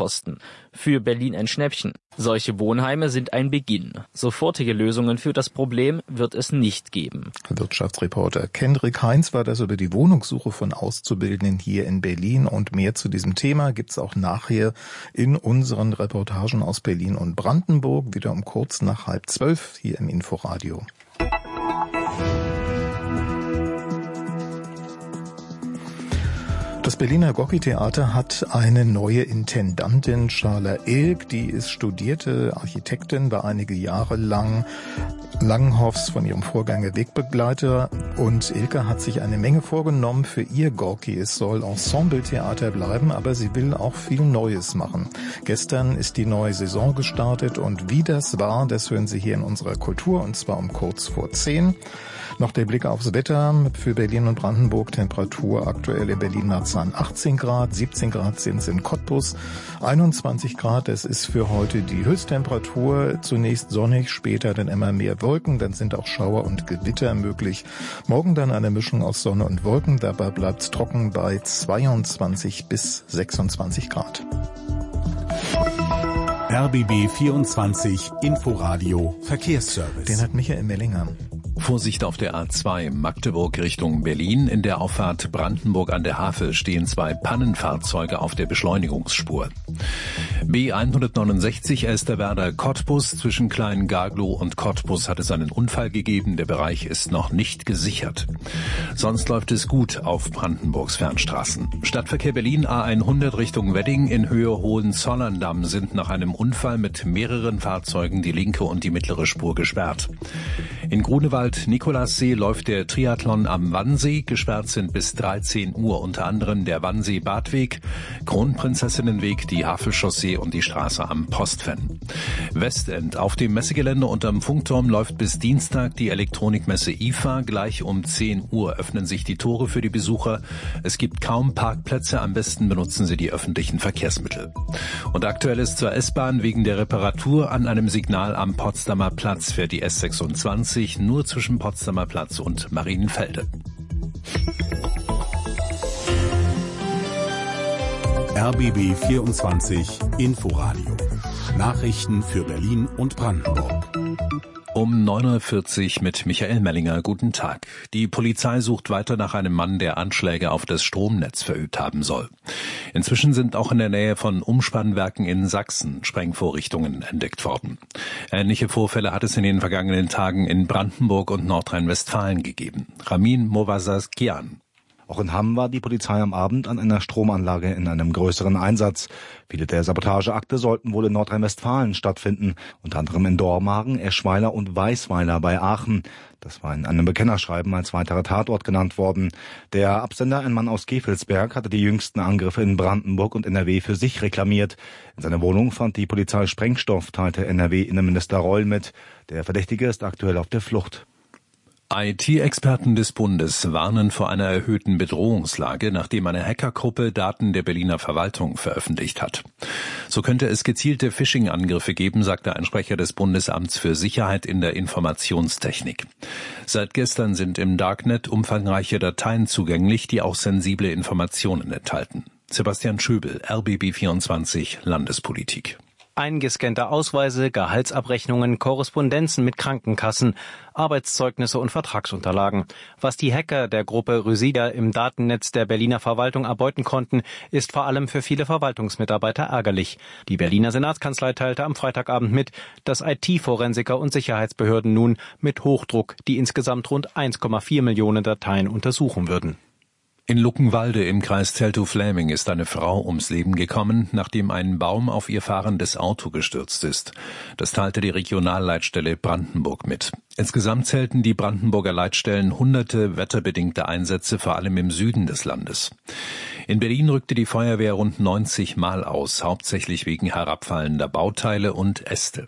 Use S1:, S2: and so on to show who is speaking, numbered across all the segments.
S1: kosten. Für Berlin ein Schnäppchen. Solche Wohnheime sind ein Beginn. Sofortige Lösungen für das Problem wird es nicht geben.
S2: Wirtschaftsreporter Kendrick Heinz war das über die Wohnungssuche von Auszubildenden hier in Berlin. Und mehr zu diesem Thema gibt's auch nachher in unseren Reportagen aus Berlin und Brandenburg, wieder um kurz nach 11:30 hier im Inforadio. Das Berliner Gorki-Theater hat eine neue Intendantin, Scharla Ilg, die ist studierte Architektin, war einige Jahre lang Langenhoffs von ihrem Vorgänger Wegbegleiter, und Ilke hat sich eine Menge vorgenommen für ihr Gorki. Es soll Ensembletheater bleiben, aber sie will auch viel Neues machen. Gestern ist die neue Saison gestartet, und wie das war, das hören Sie hier in unserer Kultur, und zwar um kurz vor 10. Noch der Blick aufs Wetter für Berlin und Brandenburg. Temperatur aktuell in Berlin-Marzahn 18 Grad, 17 Grad sind es in Cottbus, 21 Grad. Das ist für heute die Höchsttemperatur. Zunächst sonnig, später dann immer mehr Wolken. Dann sind auch Schauer und Gewitter möglich. Morgen dann eine Mischung aus Sonne und Wolken. Dabei bleibt es trocken bei 22 bis 26 Grad.
S3: RBB 24 Inforadio Verkehrsservice.
S2: Den hat Michael Mellinger.
S4: Vorsicht auf der A2 Magdeburg Richtung Berlin. In der Auffahrt Brandenburg an der Havel stehen 2 Pannenfahrzeuge auf der Beschleunigungsspur. B169 Elsterwerda Cottbus. Zwischen Klein-Gaglow und Cottbus hat es einen Unfall gegeben. Der Bereich ist noch nicht gesichert. Sonst läuft es gut auf Brandenburgs Fernstraßen. Stadtverkehr Berlin A100 Richtung Wedding. In Höhe Hohenzollern-Damm sind nach einem Unfall mit mehreren Fahrzeugen die linke und die mittlere Spur gesperrt. In Grunewald-Nikolassee läuft der Triathlon am Wannsee. Gesperrt sind bis 13 Uhr unter anderem der Wannsee-Badweg, Kronprinzessinnenweg, die Havelchaussee und die Straße am Postfen. Westend auf dem Messegelände unterm Funkturm läuft bis Dienstag die Elektronikmesse IFA. Gleich um 10 Uhr öffnen sich die Tore für die Besucher. Es gibt kaum Parkplätze. Am besten benutzen Sie die öffentlichen Verkehrsmittel. Und aktuell ist zur S-Bahn wegen der Reparatur an einem Signal am Potsdamer Platz fährt die S26 nur zwischen Potsdamer Platz und Marienfelde.
S3: RBB 24 Inforadio. Nachrichten für Berlin und Brandenburg.
S4: Um 9:40 Uhr mit Michael Mellinger. Guten Tag. Die Polizei sucht weiter nach einem Mann, der Anschläge auf das Stromnetz verübt haben soll. Inzwischen sind auch in der Nähe von Umspannwerken in Sachsen Sprengvorrichtungen entdeckt worden. Ähnliche Vorfälle hat es in den vergangenen Tagen in Brandenburg und Nordrhein-Westfalen gegeben. Ramin Movasaskian.
S5: Auch in Hamm war die Polizei am Abend an einer Stromanlage in einem größeren Einsatz. Viele der Sabotageakte sollten wohl in Nordrhein-Westfalen stattfinden, unter anderem in Dormagen, Eschweiler und Weisweiler bei Aachen. Das war in einem Bekennerschreiben als weiterer Tatort genannt worden. Der Absender, ein Mann aus Gevelsberg, hatte die jüngsten Angriffe in Brandenburg und NRW für sich reklamiert. In seiner Wohnung fand die Polizei Sprengstoff, teilte NRW-Innenminister Reul mit. Der Verdächtige ist aktuell auf der Flucht.
S4: IT-Experten des Bundes warnen vor einer erhöhten Bedrohungslage, nachdem eine Hackergruppe Daten der Berliner Verwaltung veröffentlicht hat. So könnte es gezielte Phishing-Angriffe geben, sagte ein Sprecher des Bundesamts für Sicherheit in der Informationstechnik. Seit gestern sind im Darknet umfangreiche Dateien zugänglich, die auch sensible Informationen enthalten. Sebastian Schöbel, RBB 24 Landespolitik.
S6: Eingescannte Ausweise, Gehaltsabrechnungen, Korrespondenzen mit Krankenkassen, Arbeitszeugnisse und Vertragsunterlagen. Was die Hacker der Gruppe Rysida im Datennetz der Berliner Verwaltung erbeuten konnten, ist vor allem für viele Verwaltungsmitarbeiter ärgerlich. Die Berliner Senatskanzlei teilte am Freitagabend mit, dass IT-Forensiker und Sicherheitsbehörden nun mit Hochdruck die insgesamt rund 1,4 Millionen Dateien untersuchen würden.
S4: In Luckenwalde im Kreis Teltow-Fläming ist eine Frau ums Leben gekommen, nachdem ein Baum auf ihr fahrendes Auto gestürzt ist. Das teilte die Regionalleitstelle Brandenburg mit. Insgesamt zählten die Brandenburger Leitstellen hunderte wetterbedingte Einsätze, vor allem im Süden des Landes. In Berlin rückte die Feuerwehr rund 90 Mal aus, hauptsächlich wegen herabfallender Bauteile und Äste.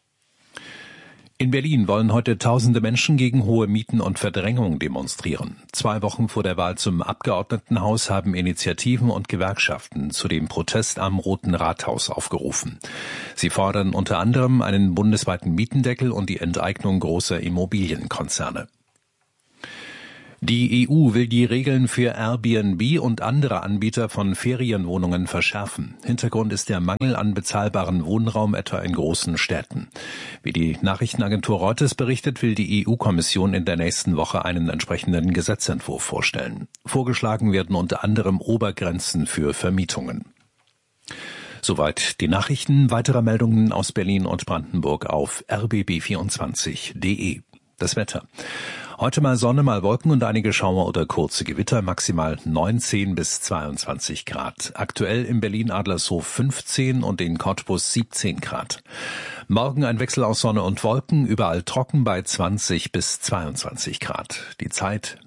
S4: In Berlin wollen heute tausende Menschen gegen hohe Mieten und Verdrängung demonstrieren. 2 Wochen vor der Wahl zum Abgeordnetenhaus haben Initiativen und Gewerkschaften zu dem Protest am Roten Rathaus aufgerufen. Sie fordern unter anderem einen bundesweiten Mietendeckel und die Enteignung großer Immobilienkonzerne. Die EU will die Regeln für Airbnb und andere Anbieter von Ferienwohnungen verschärfen. Hintergrund ist der Mangel an bezahlbaren Wohnraum, etwa in großen Städten. Wie die Nachrichtenagentur Reuters berichtet, will die EU-Kommission in der nächsten Woche einen entsprechenden Gesetzentwurf vorstellen. Vorgeschlagen werden unter anderem Obergrenzen für Vermietungen. Soweit die Nachrichten. Weitere Meldungen aus Berlin und Brandenburg auf rbb24.de. Das Wetter. Heute mal Sonne, mal Wolken und einige Schauer oder kurze Gewitter, maximal 19 bis 22 Grad. Aktuell in Berlin-Adlershof 15 und in Cottbus 17 Grad. Morgen ein Wechsel aus Sonne und Wolken, überall trocken bei 20 bis 22 Grad. Die Zeit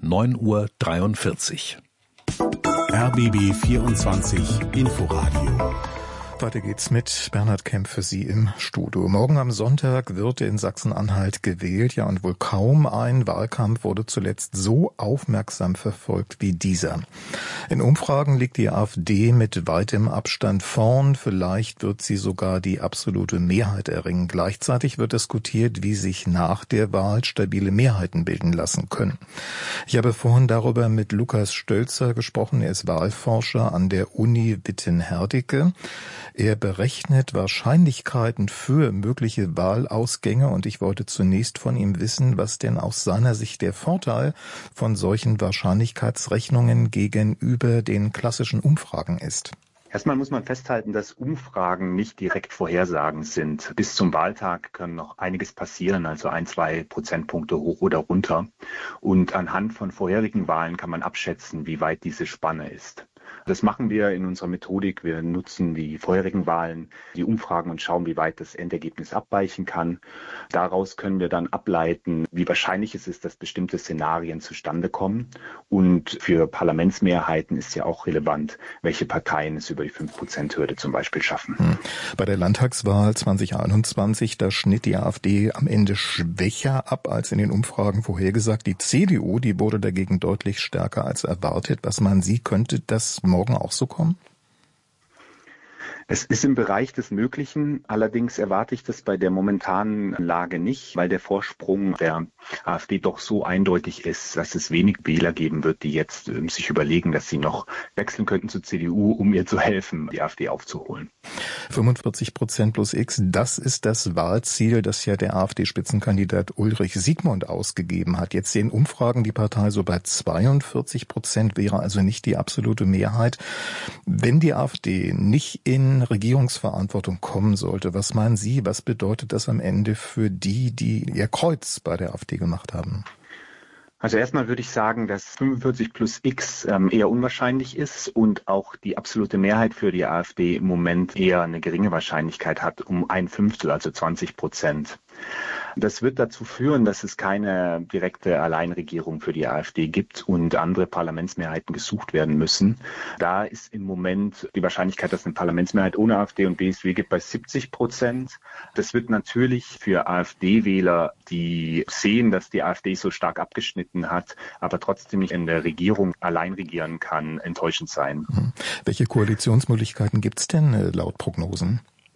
S4: 9:43 Uhr.
S3: RBB 24 Inforadio.
S2: Weiter geht's mit Bernhard Kemp für Sie im Studio. Morgen am Sonntag wird in Sachsen-Anhalt gewählt. Ja, und wohl kaum ein Wahlkampf wurde zuletzt so aufmerksam verfolgt wie dieser. In Umfragen liegt die AfD mit weitem Abstand vorn. Vielleicht wird sie sogar die absolute Mehrheit erringen. Gleichzeitig wird diskutiert, wie sich nach der Wahl stabile Mehrheiten bilden lassen können. Ich habe vorhin darüber mit Lukas Stölzer gesprochen. Er ist Wahlforscher an der Uni Witten-Herdecke. Er berechnet Wahrscheinlichkeiten für mögliche Wahlausgänge und ich wollte zunächst von ihm wissen, was denn aus seiner Sicht der Vorteil von solchen Wahrscheinlichkeitsrechnungen gegenüber den klassischen Umfragen ist.
S7: Erstmal muss man festhalten, dass Umfragen nicht direkt vorhersagend sind. Bis zum Wahltag kann noch einiges passieren, also 1-2 Prozentpunkte hoch oder runter. Und anhand von vorherigen Wahlen kann man abschätzen, wie weit diese Spanne ist. Das machen wir in unserer Methodik. Wir nutzen die vorherigen Wahlen, die Umfragen und schauen, wie weit das Endergebnis abweichen kann. Daraus können wir dann ableiten, wie wahrscheinlich es ist, dass bestimmte Szenarien zustande kommen. Und für Parlamentsmehrheiten ist ja auch relevant, welche Parteien es über die 5%-Hürde zum Beispiel schaffen.
S2: Bei der Landtagswahl 2021, da schnitt die AfD am Ende schwächer ab als in den Umfragen vorhergesagt. Die CDU, die wurde dagegen deutlich stärker als erwartet. Was meinen Sie, könnte das morgen auch so kommen?
S7: Es ist im Bereich des Möglichen. Allerdings erwarte ich das bei der momentanen Lage nicht, weil der Vorsprung der AfD doch so eindeutig ist, dass es wenig Wähler geben wird, die jetzt sich überlegen, dass sie noch wechseln könnten zur CDU, um ihr zu helfen, die AfD aufzuholen.
S2: 45% plus X, das ist das Wahlziel, das ja der AfD-Spitzenkandidat Ulrich Siegmund ausgegeben hat. Jetzt sehen Umfragen die Partei so bei 42%, wäre also nicht die absolute Mehrheit. Wenn die AfD nicht in Regierungsverantwortung kommen sollte, was meinen Sie, was bedeutet das am Ende für die ihr Kreuz bei der AfD gemacht haben?
S7: Also erstmal würde ich sagen, dass 45 plus X eher unwahrscheinlich ist und auch die absolute Mehrheit für die AfD im Moment eher eine geringe Wahrscheinlichkeit hat, um 1/5, also 20%. Das wird dazu führen, dass es keine direkte Alleinregierung für die AfD gibt und andere Parlamentsmehrheiten gesucht werden müssen. Da ist im Moment die Wahrscheinlichkeit, dass es eine Parlamentsmehrheit ohne AfD und BSW gibt, bei 70%. Das wird natürlich für AfD-Wähler, die sehen, dass die AfD so stark abgeschnitten hat, aber trotzdem nicht in der Regierung allein regieren kann, enttäuschend sein.
S2: Welche Koalitionsmöglichkeiten gibt es denn laut Prognosen?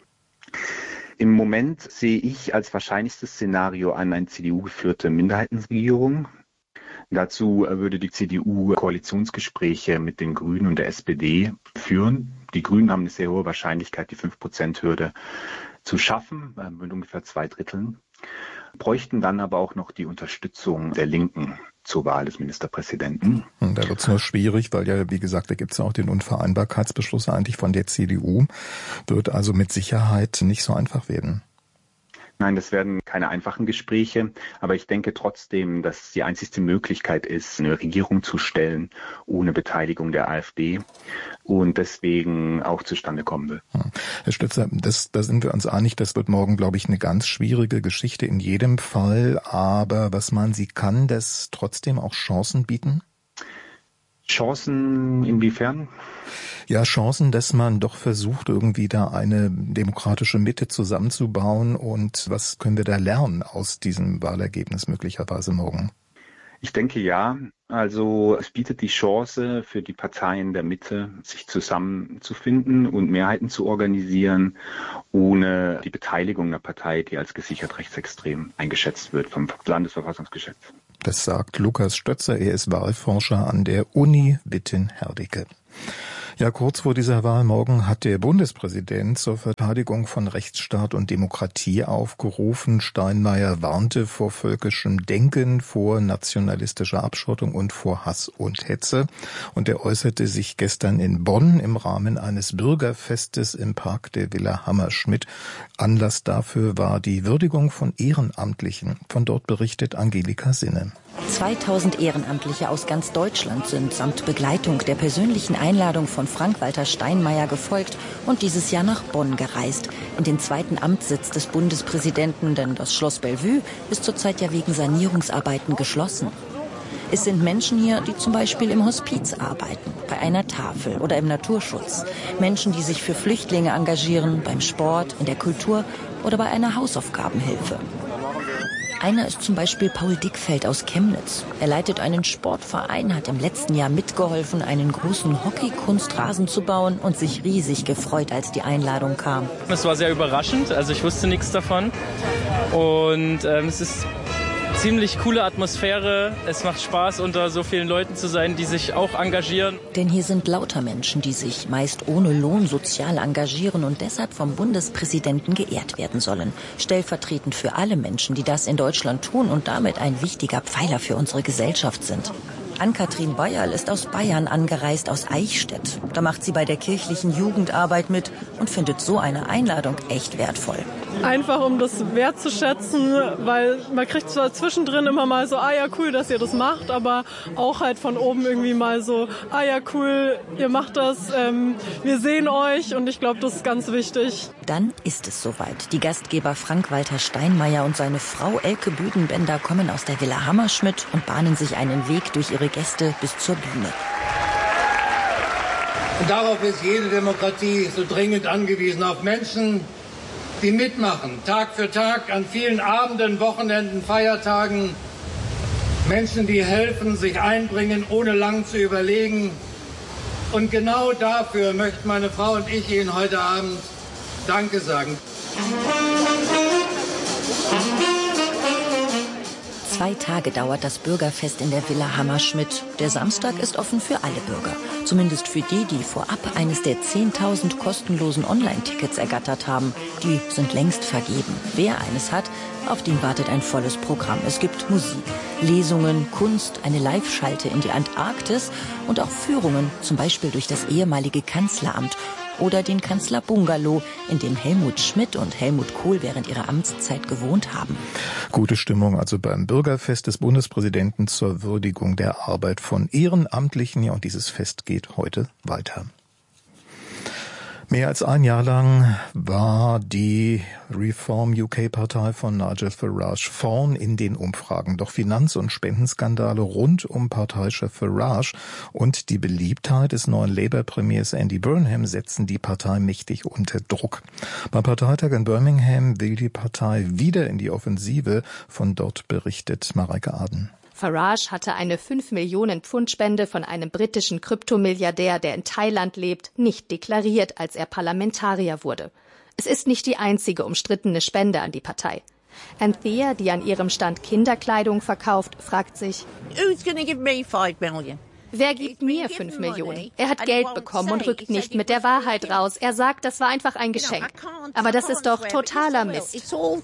S7: Im Moment sehe ich als wahrscheinlichstes Szenario an eine CDU-geführte Minderheitenregierung. Dazu würde die CDU Koalitionsgespräche mit den Grünen und der SPD führen. Die Grünen haben eine sehr hohe Wahrscheinlichkeit, die 5%-Hürde zu schaffen, mit ungefähr 2/3. Bräuchten dann aber auch noch die Unterstützung der Linken zur Wahl des Ministerpräsidenten.
S2: Da wird es nur schwierig, weil ja, wie gesagt, da gibt es ja auch den Unvereinbarkeitsbeschluss eigentlich von der CDU. Wird also mit Sicherheit nicht so einfach werden.
S7: Nein, das werden keine einfachen Gespräche, aber ich denke trotzdem, dass die einzigste Möglichkeit ist, eine Regierung zu stellen ohne Beteiligung der AfD und deswegen auch zustande kommen will.
S2: Herr Stölzer, da sind wir uns einig, das wird morgen, glaube ich, eine ganz schwierige Geschichte in jedem Fall, aber was meinen Sie, kann das trotzdem auch Chancen bieten?
S7: Chancen inwiefern?
S2: Ja, Chancen, dass man doch versucht, irgendwie da eine demokratische Mitte zusammenzubauen. Und was können wir da lernen aus diesem Wahlergebnis möglicherweise morgen?
S7: Ich denke ja. Also es bietet die Chance für die Parteien der Mitte, sich zusammenzufinden und Mehrheiten zu organisieren, ohne die Beteiligung einer Partei, die als gesichert rechtsextrem eingeschätzt wird vom Landesverfassungsgesetz.
S2: Das sagt Lukas Stötzer, er ist Wahlforscher an der Uni Witten-Herdecke. Ja, kurz vor dieser Wahl morgen hat der Bundespräsident zur Verteidigung von Rechtsstaat und Demokratie aufgerufen. Steinmeier warnte vor völkischem Denken, vor nationalistischer Abschottung und vor Hass und Hetze. Und er äußerte sich gestern in Bonn im Rahmen eines Bürgerfestes im Park der Villa Hammerschmidt. Anlass dafür war die Würdigung von Ehrenamtlichen. Von dort berichtet Angelika Sinne.
S8: 2000 Ehrenamtliche aus ganz Deutschland sind samt Begleitung der persönlichen Einladung von Frank-Walter Steinmeier gefolgt und dieses Jahr nach Bonn gereist, in den zweiten Amtssitz des Bundespräsidenten, denn das Schloss Bellevue ist zurzeit ja wegen Sanierungsarbeiten geschlossen. Es sind Menschen hier, die zum Beispiel im Hospiz arbeiten, bei einer Tafel oder im Naturschutz. Menschen, die sich für Flüchtlinge engagieren, beim Sport, in der Kultur oder bei einer Hausaufgabenhilfe. Einer ist zum Beispiel Paul Dickfeld aus Chemnitz. Er leitet einen Sportverein, hat im letzten Jahr mitgeholfen, einen großen Hockey-Kunstrasen zu bauen und sich riesig gefreut, als die Einladung kam.
S9: Es war sehr überraschend, also ich wusste nichts davon. Und es ist ziemlich coole Atmosphäre. Es macht Spaß, unter so vielen Leuten zu sein, die sich auch engagieren.
S8: Denn hier sind lauter Menschen, die sich meist ohne Lohn sozial engagieren und deshalb vom Bundespräsidenten geehrt werden sollen. Stellvertretend für alle Menschen, die das in Deutschland tun und damit ein wichtiger Pfeiler für unsere Gesellschaft sind. Ann-Kathrin Bayerl ist aus Bayern angereist, aus Eichstätt. Da macht sie bei der kirchlichen Jugendarbeit mit und findet so eine Einladung echt wertvoll.
S10: Einfach um das wertzuschätzen, weil man kriegt zwar zwischendrin immer mal so, ja cool, dass ihr das macht, aber auch halt von oben irgendwie mal so, ja cool, ihr macht das, wir sehen euch und ich glaube, das ist ganz wichtig.
S8: Dann ist es soweit. Die Gastgeber Frank-Walter Steinmeier und seine Frau Elke Büdenbender kommen aus der Villa Hammerschmidt und bahnen sich einen Weg durch ihre Gäste bis zur Bühne.
S11: Und darauf ist jede Demokratie so dringend angewiesen, auf Menschen, die mitmachen, Tag für Tag, an vielen Abenden, Wochenenden, Feiertagen. Menschen, die helfen, sich einbringen, ohne lang zu überlegen. Und genau dafür möchten meine Frau und ich Ihnen heute Abend Danke sagen.
S8: 2 Tage dauert das Bürgerfest in der Villa Hammerschmidt. Der Samstag ist offen für alle Bürger. Zumindest für die, die vorab eines der 10.000 kostenlosen Online-Tickets ergattert haben. Die sind längst vergeben. Wer eines hat, auf den wartet ein volles Programm. Es gibt Musik, Lesungen, Kunst, eine Live-Schalte in die Antarktis und auch Führungen, zum Beispiel durch das ehemalige Kanzleramt oder den Kanzlerbungalow, in dem Helmut Schmidt und Helmut Kohl während ihrer Amtszeit gewohnt haben.
S2: Gute Stimmung also beim Bürgerfest des Bundespräsidenten zur Würdigung der Arbeit von Ehrenamtlichen. Ja, und dieses Fest geht heute weiter. Mehr als ein Jahr lang war die Reform-UK-Partei von Nigel Farage vorn in den Umfragen. Doch Finanz- und Spendenskandale rund um Parteichef Farage und die Beliebtheit des neuen Labour-Premiers Andy Burnham setzen die Partei mächtig unter Druck. Beim Parteitag in Birmingham will die Partei wieder in die Offensive. Von dort berichtet Mareike Aden.
S12: Farage hatte eine 5 Millionen Pfund Spende von einem britischen Kryptomilliardär, der in Thailand lebt, nicht deklariert, als er Parlamentarier wurde. Es ist nicht die einzige umstrittene Spende an die Partei. Anthea, die an ihrem Stand Kinderkleidung verkauft, fragt sich, wer gibt mir 5 Millionen? Er hat Geld bekommen und rückt nicht mit der Wahrheit raus. Er sagt, das war einfach ein Geschenk. Aber das ist doch totaler Mist.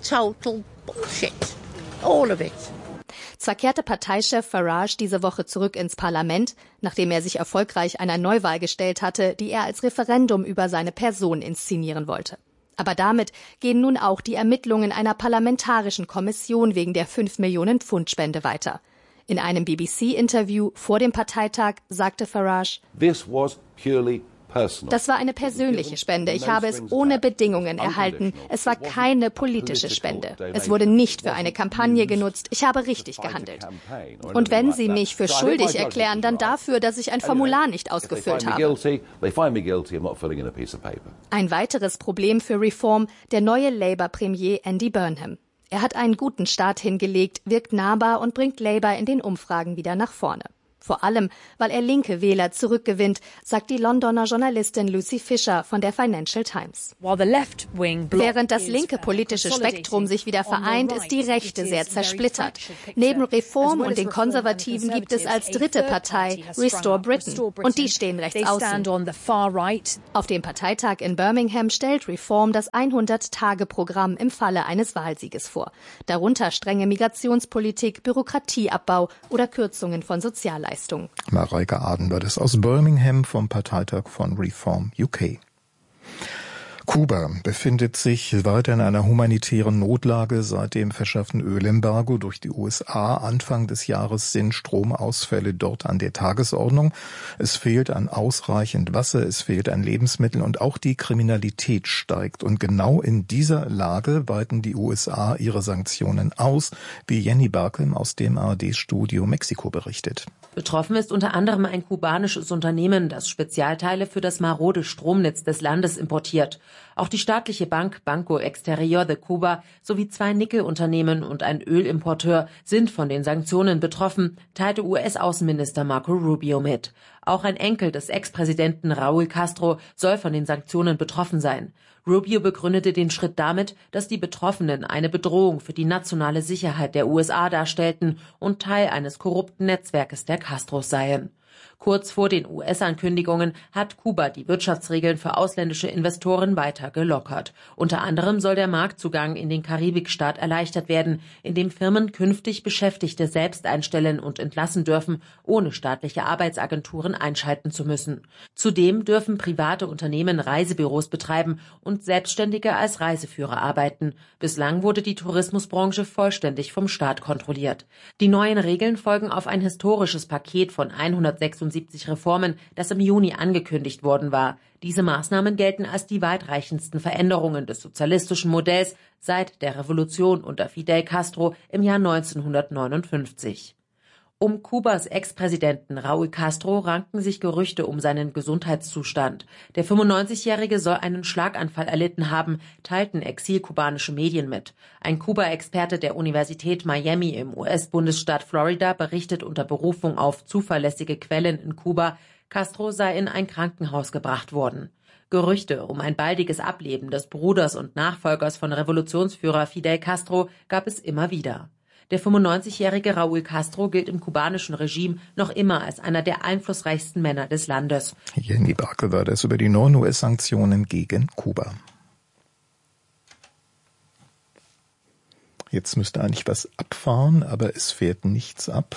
S12: Zwar kehrte Parteichef Farage diese Woche zurück ins Parlament, nachdem er sich erfolgreich einer Neuwahl gestellt hatte, die er als Referendum über seine Person inszenieren wollte. Aber damit gehen nun auch die Ermittlungen einer parlamentarischen Kommission wegen der 5 Millionen Pfund Spende weiter. In einem BBC-Interview vor dem Parteitag sagte Farage, das war eine persönliche Spende. Ich habe es ohne Bedingungen erhalten. Es war keine politische Spende. Es wurde nicht für eine Kampagne genutzt. Ich habe richtig gehandelt. Und wenn Sie mich für schuldig erklären, dann dafür, dass ich ein Formular nicht ausgefüllt habe. Ein weiteres Problem für Reform, der neue Labour-Premier Andy Burnham. Er hat einen guten Start hingelegt, wirkt nahbar und bringt Labour in den Umfragen wieder nach vorne. Vor allem, weil er linke Wähler zurückgewinnt, sagt die Londoner Journalistin Lucy Fisher von der Financial Times. Während das linke politische Spektrum sich wieder vereint, ist die Rechte sehr zersplittert. Neben Reform und den Konservativen gibt es als dritte Partei Restore Britain und die stehen rechts außen. Auf dem Parteitag in Birmingham stellt Reform das 100-Tage-Programm im Falle eines Wahlsieges vor. Darunter strenge Migrationspolitik, Bürokratieabbau oder Kürzungen von Sozialleistungen.
S2: Mareike Aden war das aus Birmingham vom Parteitag von Reform UK. Kuba befindet sich weiter in einer humanitären Notlage. Seit dem verschärften Ölembargo durch die USA Anfang des Jahres sind Stromausfälle dort an der Tagesordnung. Es fehlt an ausreichend Wasser, es fehlt an Lebensmitteln und auch die Kriminalität steigt. Und genau in dieser Lage weiten die USA ihre Sanktionen aus, wie Jenny Barkem aus dem ARD-Studio Mexiko berichtet.
S13: Betroffen ist unter anderem ein kubanisches Unternehmen, das Spezialteile für das marode Stromnetz des Landes importiert. Auch die staatliche Bank Banco Exterior de Cuba sowie 2 Nickelunternehmen und ein Ölimporteur sind von den Sanktionen betroffen, teilte US-Außenminister Marco Rubio mit. Auch ein Enkel des Ex-Präsidenten Raúl Castro soll von den Sanktionen betroffen sein. Rubio begründete den Schritt damit, dass die Betroffenen eine Bedrohung für die nationale Sicherheit der USA darstellten und Teil eines korrupten Netzwerkes der Castros seien. Kurz vor den US-Ankündigungen hat Kuba die Wirtschaftsregeln für ausländische Investoren weiter gelockert. Unter anderem soll der Marktzugang in den Karibikstaat erleichtert werden, indem Firmen künftig Beschäftigte selbst einstellen und entlassen dürfen, ohne staatliche Arbeitsagenturen einschalten zu müssen. Zudem dürfen private Unternehmen Reisebüros betreiben und Selbstständige als Reiseführer arbeiten. Bislang wurde die Tourismusbranche vollständig vom Staat kontrolliert. Die neuen Regeln folgen auf ein historisches Paket von 176 Reformen, das im Juni angekündigt worden war. Diese Maßnahmen gelten als die weitreichendsten Veränderungen des sozialistischen Modells seit der Revolution unter Fidel Castro im Jahr 1959. Um Kubas Ex-Präsidenten Raúl Castro ranken sich Gerüchte um seinen Gesundheitszustand. Der 95-Jährige soll einen Schlaganfall erlitten haben, teilten exilkubanische Medien mit. Ein Kuba-Experte der Universität Miami im US-Bundesstaat Florida berichtet unter Berufung auf zuverlässige Quellen in Kuba, Castro sei in ein Krankenhaus gebracht worden. Gerüchte um ein baldiges Ableben des Bruders und Nachfolgers von Revolutionsführer Fidel Castro gab es immer wieder. Der 95-jährige Raúl Castro gilt im kubanischen Regime noch immer als einer der einflussreichsten Männer des Landes.
S2: Jenny Barke war das über die neuen US-Sanktionen gegen Kuba. Jetzt müsste eigentlich was abfahren, aber es fährt nichts ab.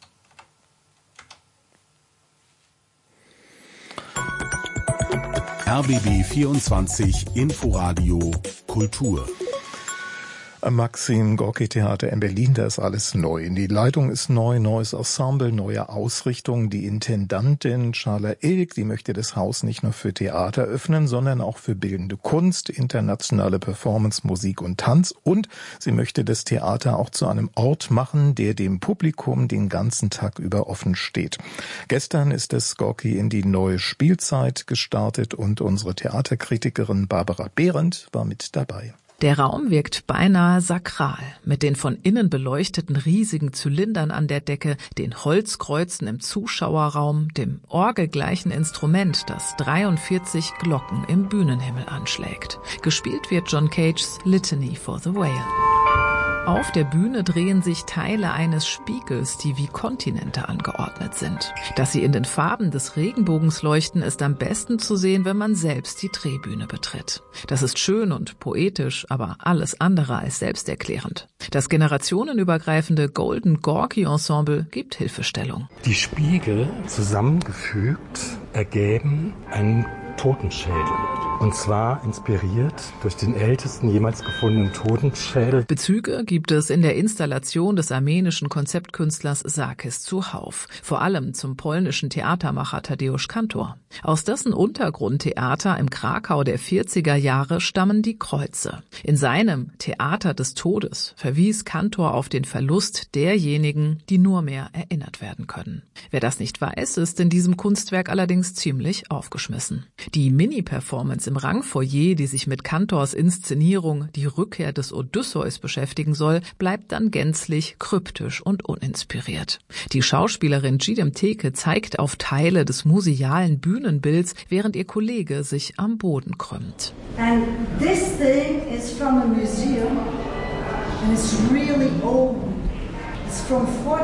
S3: RBB 24 Inforadio Kultur.
S2: Am Maxim Gorki Theater in Berlin, da ist alles neu. Die Leitung ist neu, neues Ensemble, neue Ausrichtung. Die Intendantin Charla Ilk, die möchte das Haus nicht nur für Theater öffnen, sondern auch für bildende Kunst, internationale Performance, Musik und Tanz. Und sie möchte das Theater auch zu einem Ort machen, der dem Publikum den ganzen Tag über offen steht. Gestern ist das Gorki in die neue Spielzeit gestartet und unsere Theaterkritikerin Barbara Behrendt war mit dabei.
S14: Der Raum wirkt beinahe sakral, mit den von innen beleuchteten riesigen Zylindern an der Decke, den Holzkreuzen im Zuschauerraum, dem orgelgleichen Instrument, das 43 Glocken im Bühnenhimmel anschlägt. Gespielt wird John Cages Litany for the Whale. Auf der Bühne drehen sich Teile eines Spiegels, die wie Kontinente angeordnet sind. Dass sie in den Farben des Regenbogens leuchten, ist am besten zu sehen, wenn man selbst die Drehbühne betritt. Das ist schön und poetisch, aber alles andere als selbsterklärend. Das generationenübergreifende Golden Gorky Ensemble gibt Hilfestellung.
S15: Die Spiegel zusammengefügt ergeben einen Totenschädel. Und zwar inspiriert durch den ältesten jemals gefundenen Totenschädel.
S14: Bezüge gibt es in der Installation des armenischen Konzeptkünstlers Sarkis Zuhauf, vor allem zum polnischen Theatermacher Tadeusz Kantor. Aus dessen Untergrundtheater im Krakau der 40er Jahre stammen die Kreuze. In seinem Theater des Todes verwies Cantor auf den Verlust derjenigen, die nur mehr erinnert werden können. Wer das nicht weiß, ist in diesem Kunstwerk allerdings ziemlich aufgeschmissen. Die Mini-Performance im Rangfoyer, die sich mit Cantors Inszenierung Die Rückkehr des Odysseus beschäftigen soll, bleibt dann gänzlich kryptisch und uninspiriert. Die Schauspielerin Gidem Teke zeigt auf Teile des musealen Bühnenbilds, während ihr Kollege sich am Boden krümmt.
S16: And this thing is from a museum and it's really old. It's from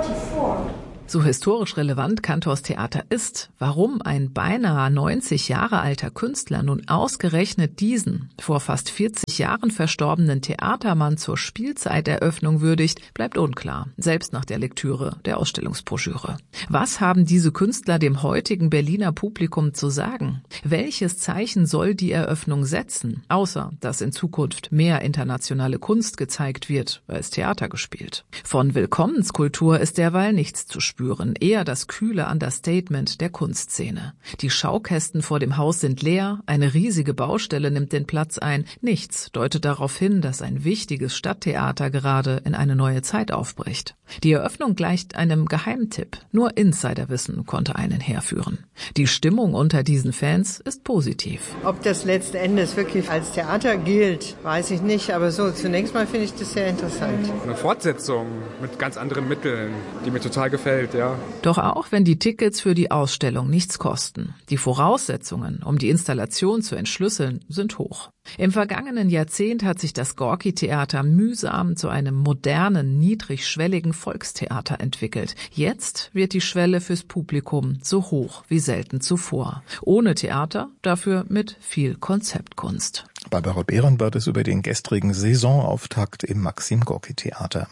S16: 44.
S14: So historisch relevant Cantors Theater ist, warum ein beinahe 90 Jahre alter Künstler nun ausgerechnet diesen vor fast 40 Jahren verstorbenen Theatermann zur Spielzeiteröffnung würdigt, bleibt unklar, selbst nach der Lektüre der Ausstellungsbroschüre. Was haben diese Künstler dem heutigen Berliner Publikum zu sagen? Welches Zeichen soll die Eröffnung setzen, außer dass in Zukunft mehr internationale Kunst gezeigt wird, als Theater gespielt? Von Willkommenskultur ist derweil nichts zu spüren, eher das kühle Understatement der Kunstszene. Die Schaukästen vor dem Haus sind leer, eine riesige Baustelle nimmt den Platz ein. Nichts deutet darauf hin, dass ein wichtiges Stadttheater gerade in eine neue Zeit aufbricht. Die Eröffnung gleicht einem Geheimtipp. Nur Insiderwissen konnte einen herführen. Die Stimmung unter diesen Fans ist positiv.
S17: Ob das letzten Endes wirklich als Theater gilt, weiß ich nicht. Aber so, zunächst mal finde ich das sehr interessant.
S18: Eine Fortsetzung mit ganz anderen Mitteln, die mir total gefällt. Ja.
S14: Doch auch wenn die Tickets für die Ausstellung nichts kosten, die Voraussetzungen, um die Installation zu entschlüsseln, sind hoch. Im vergangenen Jahrzehnt hat sich das Gorki-Theater mühsam zu einem modernen, niedrigschwelligen Volkstheater entwickelt. Jetzt wird die Schwelle fürs Publikum so hoch wie selten zuvor. Ohne Theater, dafür mit viel Konzeptkunst.
S2: Barbara Behrenbarth ist über den gestrigen Saisonauftakt im Maxim-Gorki-Theater.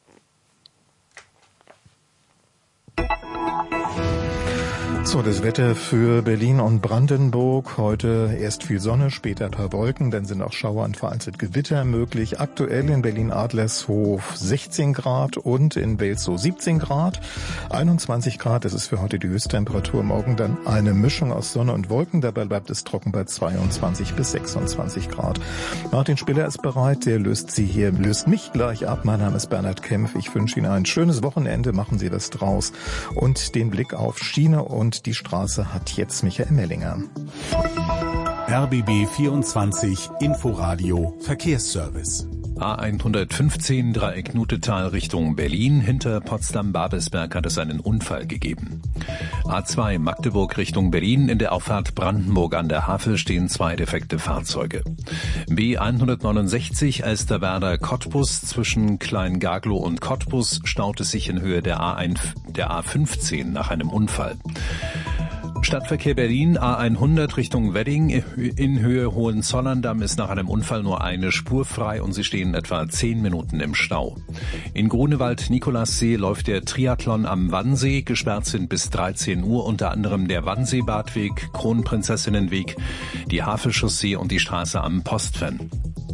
S2: So, das Wetter für Berlin und Brandenburg. Heute erst viel Sonne, später ein paar Wolken, dann sind auch Schauer und vereinzelt Gewitter möglich. Aktuell in Berlin-Adlershof 16 Grad und in Welzow 17 Grad. 21 Grad, das ist für heute die Höchsttemperatur. Morgen dann eine Mischung aus Sonne und Wolken. Dabei bleibt es trocken bei 22 bis 26 Grad. Martin Spiller ist bereit, der löst mich gleich ab. Mein Name ist Bernhard Kempf. Ich wünsche Ihnen ein schönes Wochenende. Machen Sie was draus. Und den Blick auf Schiene und die Straße hat jetzt Michael Mellinger.
S3: RBB 24 Inforadio Verkehrsservice.
S4: A115 Dreieck Nutetal Richtung Berlin. Hinter Potsdam-Babelsberg hat es einen Unfall gegeben. A2 Magdeburg Richtung Berlin. In der Auffahrt Brandenburg an der Havel stehen 2 defekte Fahrzeuge. B169 Elsterwerda Cottbus. Zwischen Klein-Gaglow und Cottbus staut es sich in Höhe der A15 nach einem Unfall. Stadtverkehr Berlin, A100 Richtung Wedding, in Höhe Hohenzollern-Damm ist nach einem Unfall nur eine Spur frei und sie stehen etwa 10 Minuten im Stau. In Grunewald-Nikolassee läuft der Triathlon am Wannsee, gesperrt sind bis 13 Uhr unter anderem der Wannsee-Badweg, Kronprinzessinnenweg, die Havelchaussee und die Straße am Postfen.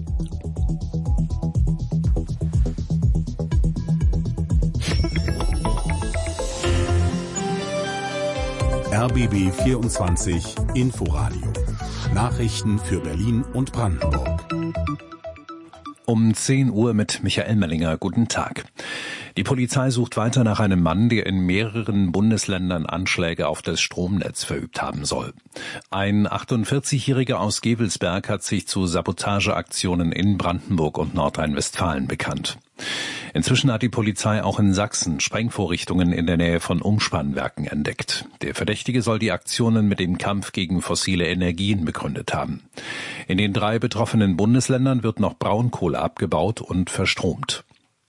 S3: RBB 24 Inforadio. Nachrichten für Berlin und Brandenburg.
S4: Um 10 Uhr mit Michael Mellinger. Guten Tag. Die Polizei sucht weiter nach einem Mann, der in mehreren Bundesländern Anschläge auf das Stromnetz verübt haben soll. Ein 48-Jähriger aus Gevelsberg hat sich zu Sabotageaktionen in Brandenburg und Nordrhein-Westfalen bekannt. Inzwischen hat die Polizei auch in Sachsen Sprengvorrichtungen in der Nähe von Umspannwerken entdeckt. Der Verdächtige soll die Aktionen mit dem Kampf gegen fossile Energien begründet haben. In den 3 betroffenen Bundesländern wird noch Braunkohle abgebaut und verstromt.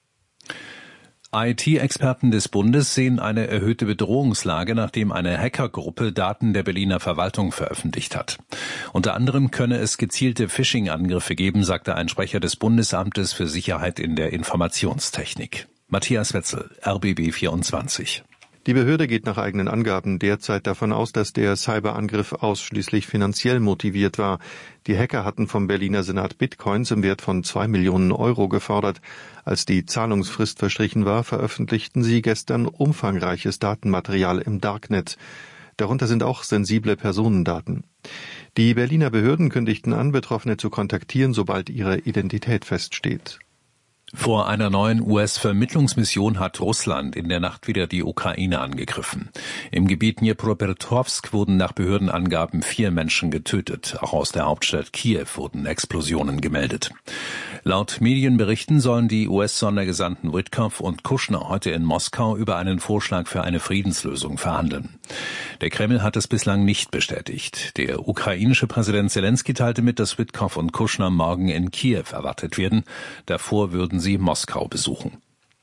S4: IT-Experten des Bundes sehen eine erhöhte Bedrohungslage, nachdem eine Hackergruppe Daten der Berliner Verwaltung veröffentlicht hat. Unter anderem könne es gezielte Phishing-Angriffe geben, sagte ein Sprecher des Bundesamtes für Sicherheit in der Informationstechnik. Matthias Wetzel, RBB 24.
S19: Die Behörde geht nach eigenen Angaben derzeit davon aus, dass der Cyberangriff ausschließlich finanziell motiviert war. Die Hacker hatten vom Berliner Senat Bitcoins im Wert von 2 Millionen Euro gefordert. Als die Zahlungsfrist verstrichen war, veröffentlichten sie gestern umfangreiches Datenmaterial im Darknet. Darunter sind auch sensible Personendaten. Die Berliner Behörden kündigten an, Betroffene zu kontaktieren, sobald ihre Identität feststeht.
S4: Vor einer neuen US-Vermittlungsmission hat Russland in der Nacht wieder die Ukraine angegriffen. Im Gebiet Dnipropetrovsk wurden nach Behördenangaben 4 Menschen getötet. Auch aus der Hauptstadt Kiew wurden Explosionen gemeldet. Laut Medienberichten sollen die US-Sondergesandten Witkow und Kushner heute in Moskau über einen Vorschlag für eine Friedenslösung verhandeln. Der Kreml hat es bislang nicht bestätigt. Der ukrainische Präsident Zelensky teilte mit, dass Witkow und Kushner morgen in Kiew erwartet werden. Davor würden sie Moskau besuchen.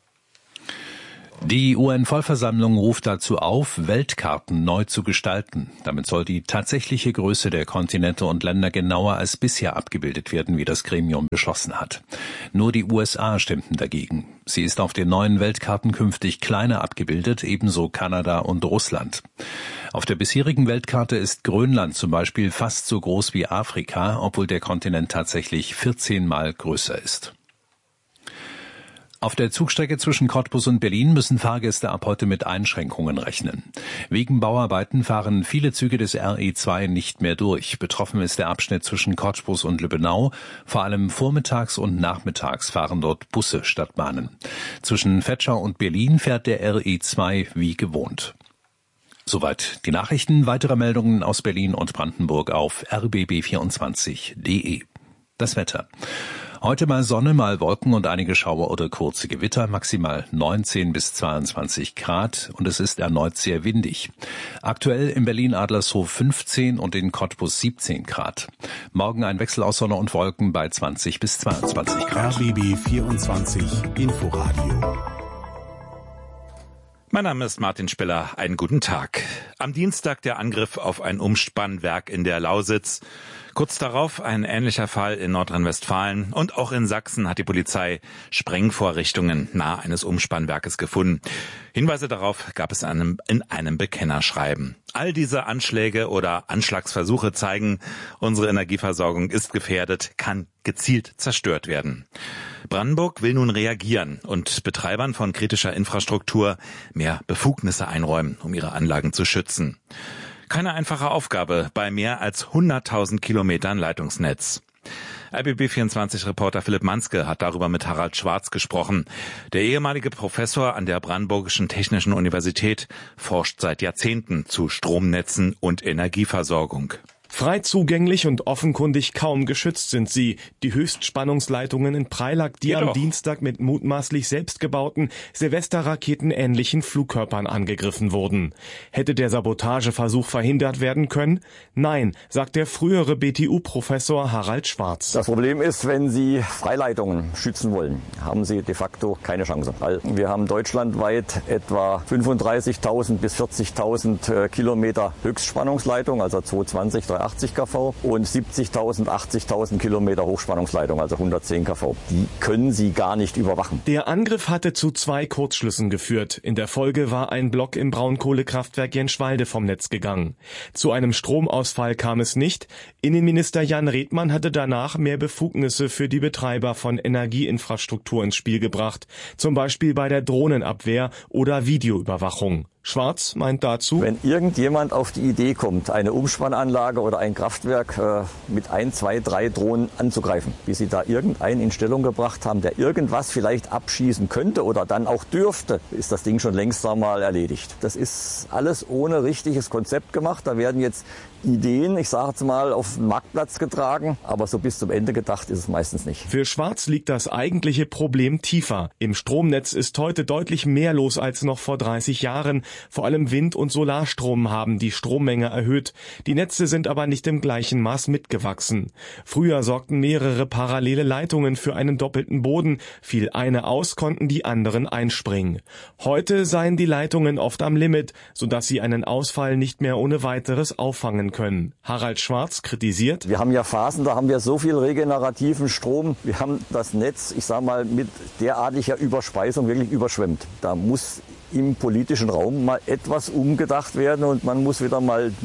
S4: Die UN-Vollversammlung ruft dazu auf, Weltkarten neu zu gestalten. Damit soll die tatsächliche Größe der Kontinente und Länder genauer als bisher abgebildet werden, wie das Gremium beschlossen hat. Nur die USA stimmten dagegen. Sie ist auf den neuen Weltkarten künftig kleiner abgebildet, ebenso Kanada und Russland. Auf der bisherigen Weltkarte ist Grönland zum Beispiel fast so groß wie Afrika, obwohl der Kontinent tatsächlich 14-mal größer ist. Auf der Zugstrecke zwischen Cottbus und Berlin müssen Fahrgäste ab heute mit Einschränkungen rechnen. Wegen Bauarbeiten fahren viele Züge des RE2 nicht mehr durch. Betroffen ist der Abschnitt zwischen Cottbus und Lübbenau. Vor allem vormittags und nachmittags fahren dort Busse statt Bahnen. Zwischen Vetschau und Berlin fährt der RE2 wie gewohnt. Soweit die Nachrichten. Weitere Meldungen aus Berlin und Brandenburg auf rbb24.de. Das Wetter. Heute mal Sonne, mal Wolken und einige Schauer oder kurze Gewitter, maximal 19 bis 22 Grad und es ist erneut sehr windig. Aktuell in Berlin-Adlershof 15 und in Cottbus 17 Grad. Morgen ein Wechsel aus Sonne und Wolken bei 20 bis 22 Grad.
S3: RBB 24 Inforadio.
S20: Mein Name ist Martin Spiller. Einen guten Tag. Am Dienstag der Angriff auf ein Umspannwerk in der Lausitz. Kurz darauf ein ähnlicher Fall in Nordrhein-Westfalen und auch in Sachsen hat die Polizei Sprengvorrichtungen nahe eines Umspannwerkes gefunden. Hinweise darauf gab es in einem Bekennerschreiben. All diese Anschläge oder Anschlagsversuche zeigen, unsere Energieversorgung ist gefährdet, kann gezielt zerstört werden. Brandenburg will nun reagieren und Betreibern von kritischer Infrastruktur mehr Befugnisse einräumen, um ihre Anlagen zu schützen. Keine einfache Aufgabe bei mehr als 100.000 Kilometern Leitungsnetz. RBB24-Reporter Philipp Manske hat darüber mit Harald Schwarz gesprochen. Der ehemalige Professor an der Brandenburgischen Technischen Universität forscht seit Jahrzehnten zu Stromnetzen und Energieversorgung.
S21: Frei zugänglich und offenkundig kaum geschützt sind sie, die Höchstspannungsleitungen in Preilack, die am Dienstag mit mutmaßlich selbstgebauten Silvesterraketen-ähnlichen Flugkörpern angegriffen wurden. Hätte der Sabotageversuch verhindert werden können? Nein, sagt der frühere BTU-Professor Harald Schwarz.
S22: Das Problem ist, wenn Sie Freileitungen schützen wollen, haben Sie de facto keine Chance. Wir haben deutschlandweit etwa 35.000 bis 40.000 Kilometer Höchstspannungsleitung, also 220, 80 kV und 70.000, 80.000 Kilometer Hochspannungsleitung, also 110 kV. Die können Sie gar nicht überwachen.
S21: Der Angriff hatte zu 2 Kurzschlüssen geführt. In der Folge war ein Block im Braunkohlekraftwerk Jenschwalde vom Netz gegangen. Zu einem Stromausfall kam es nicht. Innenminister Jan Redmann hatte danach mehr Befugnisse für die Betreiber von Energieinfrastruktur ins Spiel gebracht. Zum Beispiel bei der Drohnenabwehr oder Videoüberwachung. Schwarz meint dazu:
S22: Wenn irgendjemand auf die Idee kommt, eine Umspannanlage oder ein Kraftwerk mit 1, 2, 3 Drohnen anzugreifen, bis sie da irgendeinen in Stellung gebracht haben, der irgendwas vielleicht abschießen könnte oder dann auch dürfte, ist das Ding schon längst einmal erledigt. Das ist alles ohne richtiges Konzept gemacht. Da werden jetzt Ideen, ich sage jetzt mal, auf den Marktplatz getragen, aber so bis zum Ende gedacht ist es meistens nicht.
S21: Für Schwarz liegt das eigentliche Problem tiefer. Im Stromnetz ist heute deutlich mehr los als noch vor 30 Jahren. Vor allem Wind- und Solarstrom haben die Strommenge erhöht. Die Netze sind aber nicht im gleichen Maß mitgewachsen. Früher sorgten mehrere parallele Leitungen für einen doppelten Boden. Fiel eine aus, konnten die anderen einspringen. Heute seien die Leitungen oft am Limit, sodass sie einen Ausfall nicht mehr ohne weiteres auffangen können. Harald Schwarz kritisiert:
S22: Wir haben ja Phasen, da haben wir so viel regenerativen Strom. Wir haben das Netz, ich sage mal, mit derartiger Überspeisung wirklich überschwemmt. Da muss im politischen Raum mal etwas umgedacht werden und man muss wieder mal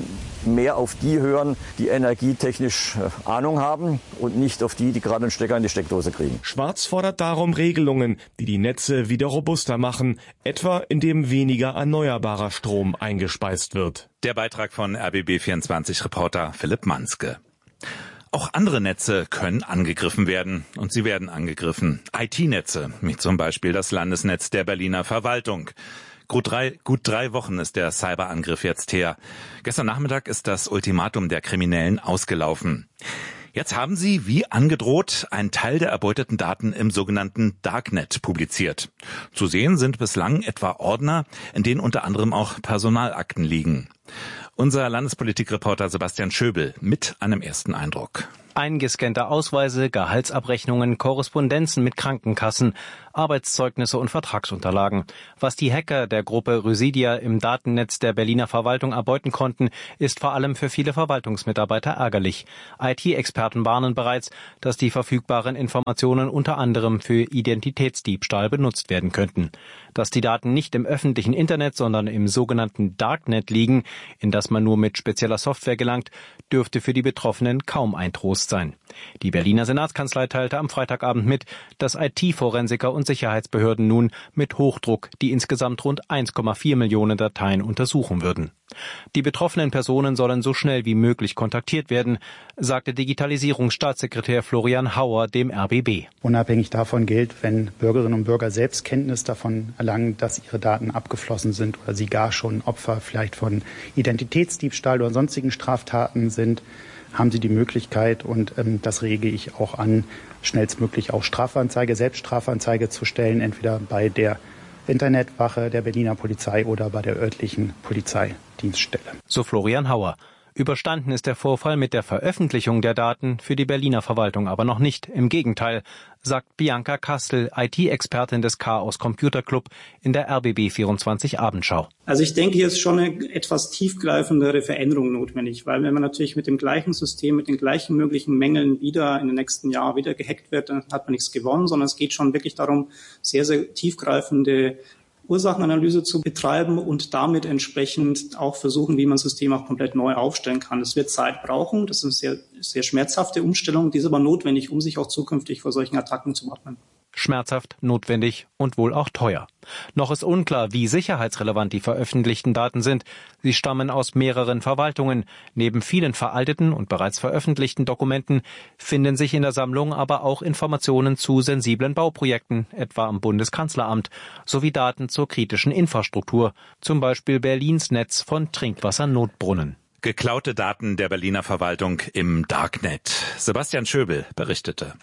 S22: mehr auf die hören, die energietechnisch Ahnung haben und nicht auf die gerade einen Stecker in die Steckdose kriegen.
S21: Schwarz fordert darum Regelungen, die die Netze wieder robuster machen, etwa indem weniger erneuerbarer Strom eingespeist wird.
S20: Der Beitrag von RBB24-Reporter Philipp Manske. Auch andere Netze können angegriffen werden und sie werden angegriffen. IT-Netze, wie zum Beispiel das Landesnetz der Berliner Verwaltung. Gut drei Wochen ist der Cyberangriff jetzt her. Gestern Nachmittag ist das Ultimatum der Kriminellen ausgelaufen. Jetzt haben sie, wie angedroht, einen Teil der erbeuteten Daten im sogenannten Darknet publiziert. Zu sehen sind bislang etwa Ordner, in denen unter anderem auch Personalakten liegen. Unser Landespolitikreporter Sebastian Schöbel mit einem ersten Eindruck.
S6: Eingescannte Ausweise, Gehaltsabrechnungen, Korrespondenzen mit Krankenkassen, Arbeitszeugnisse und Vertragsunterlagen. Was die Hacker der Gruppe Rysidia im Datennetz der Berliner Verwaltung erbeuten konnten, ist vor allem für viele Verwaltungsmitarbeiter ärgerlich. IT-Experten warnen bereits, dass die verfügbaren Informationen unter anderem für Identitätsdiebstahl benutzt werden könnten. Dass die Daten nicht im öffentlichen Internet, sondern im sogenannten Darknet liegen, in das man nur mit spezieller Software gelangt, dürfte für die Betroffenen kaum ein Trost sein. Die Berliner Senatskanzlei teilte am Freitagabend mit, dass IT-Forensiker und Sicherheitsbehörden nun mit Hochdruck die insgesamt rund 1,4 Millionen Dateien untersuchen würden. Die betroffenen Personen sollen so schnell wie möglich kontaktiert werden, sagte Digitalisierungsstaatssekretär Florian Hauer dem RBB.
S1: Unabhängig davon gilt, wenn Bürgerinnen und Bürger selbst Kenntnis davon erlangen, dass ihre Daten abgeflossen sind oder sie gar schon Opfer vielleicht von Identitätsdiebstahl oder sonstigen Straftaten sind, haben sie die Möglichkeit, und das rege ich auch an, schnellstmöglich auch Selbststrafanzeige zu stellen, entweder bei der Internetwache der Berliner Polizei oder bei der örtlichen Polizeidienststelle.
S6: So Florian Hauer. Überstanden ist der Vorfall mit der Veröffentlichung der Daten für die Berliner Verwaltung aber noch nicht. Im Gegenteil, sagt Bianca Kastel, IT-Expertin des Chaos Computer Club in der RBB24 Abendschau.
S5: Also ich denke, hier ist schon eine etwas tiefgreifendere Veränderung notwendig, weil wenn man natürlich mit dem gleichen System, mit den gleichen möglichen Mängeln wieder in den nächsten Jahren wieder gehackt wird, dann hat man nichts gewonnen, sondern es geht schon wirklich darum, sehr, sehr tiefgreifende Ursachenanalyse zu betreiben und damit entsprechend auch versuchen, wie man das System auch komplett neu aufstellen kann. Das wird Zeit brauchen. Das ist eine sehr, sehr schmerzhafte Umstellung, die ist aber notwendig, um sich auch zukünftig vor solchen Attacken zu wappnen.
S6: Schmerzhaft, notwendig und wohl auch teuer. Noch ist unklar, wie sicherheitsrelevant die veröffentlichten Daten sind. Sie stammen aus mehreren Verwaltungen. Neben vielen veralteten und bereits veröffentlichten Dokumenten finden sich in der Sammlung aber auch Informationen zu sensiblen Bauprojekten, etwa am Bundeskanzleramt, sowie Daten zur kritischen Infrastruktur, zum Beispiel Berlins Netz von Trinkwassernotbrunnen.
S20: Geklaute Daten der Berliner Verwaltung im Darknet. Sebastian Schöbel berichtete.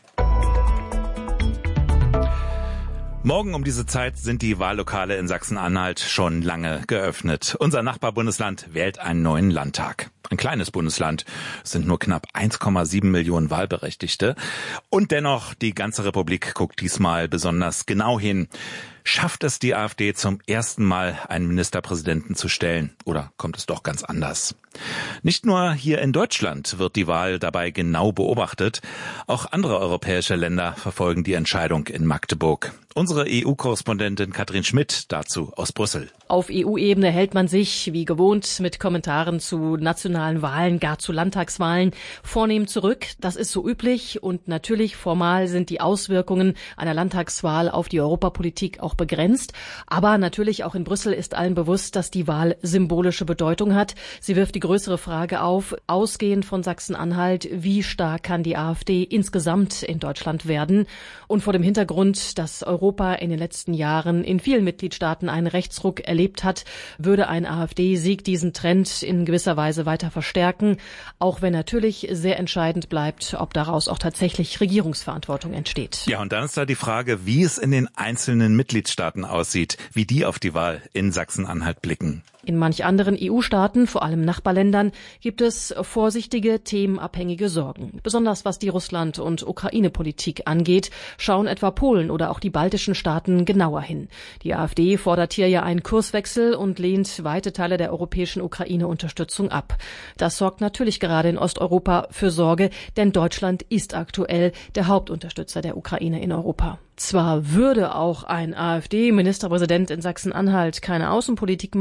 S20: Morgen um diese Zeit sind die Wahllokale in Sachsen-Anhalt schon lange geöffnet. Unser Nachbarbundesland wählt einen neuen Landtag. Ein kleines Bundesland, es sind nur knapp 1,7 Millionen Wahlberechtigte. Und dennoch, die ganze Republik guckt diesmal besonders genau hin. Schafft es die AfD zum ersten Mal, einen Ministerpräsidenten zu stellen? Oder kommt es doch ganz anders? Nicht nur hier in Deutschland wird die Wahl dabei genau beobachtet. Auch andere europäische Länder verfolgen die Entscheidung in Magdeburg. Unsere EU-Korrespondentin Katrin Schmidt dazu aus Brüssel.
S23: Auf EU-Ebene hält man sich, wie gewohnt, mit Kommentaren zu nationalen Wahlen, gar zu Landtagswahlen, vornehm zurück. Das ist so üblich und natürlich formal sind die Auswirkungen einer Landtagswahl auf die Europapolitik auch begrenzt. Aber natürlich auch in Brüssel ist allen bewusst, dass die Wahl symbolische Bedeutung hat. Sie wirft die größere Frage auf, ausgehend von Sachsen-Anhalt, wie stark kann die AfD insgesamt in Deutschland werden? Und vor dem Hintergrund, dass Europa in den letzten Jahren in vielen Mitgliedstaaten einen Rechtsruck erlebt hat, würde ein AfD-Sieg diesen Trend in gewisser Weise weiter verstärken, auch wenn natürlich sehr entscheidend bleibt, ob daraus auch tatsächlich Regierungsverantwortung entsteht.
S20: Ja, und dann ist da die Frage, wie es in den einzelnen Mitgliedstaaten aussieht, wie die auf die Wahl in Sachsen-Anhalt blicken.
S23: In manch anderen EU-Staaten, vor allem Nachbarländern, gibt es vorsichtige, themenabhängige Sorgen. Besonders was die Russland- und Ukraine-Politik angeht, schauen etwa Polen oder auch die baltischen Staaten genauer hin. Die AfD fordert hier ja einen Kurswechsel und lehnt weite Teile der europäischen Ukraine-Unterstützung ab. Das sorgt natürlich gerade in Osteuropa für Sorge, denn Deutschland ist aktuell der Hauptunterstützer der Ukraine in Europa. Zwar würde auch ein AfD-Ministerpräsident in Sachsen-Anhalt keine Außenpolitik machen,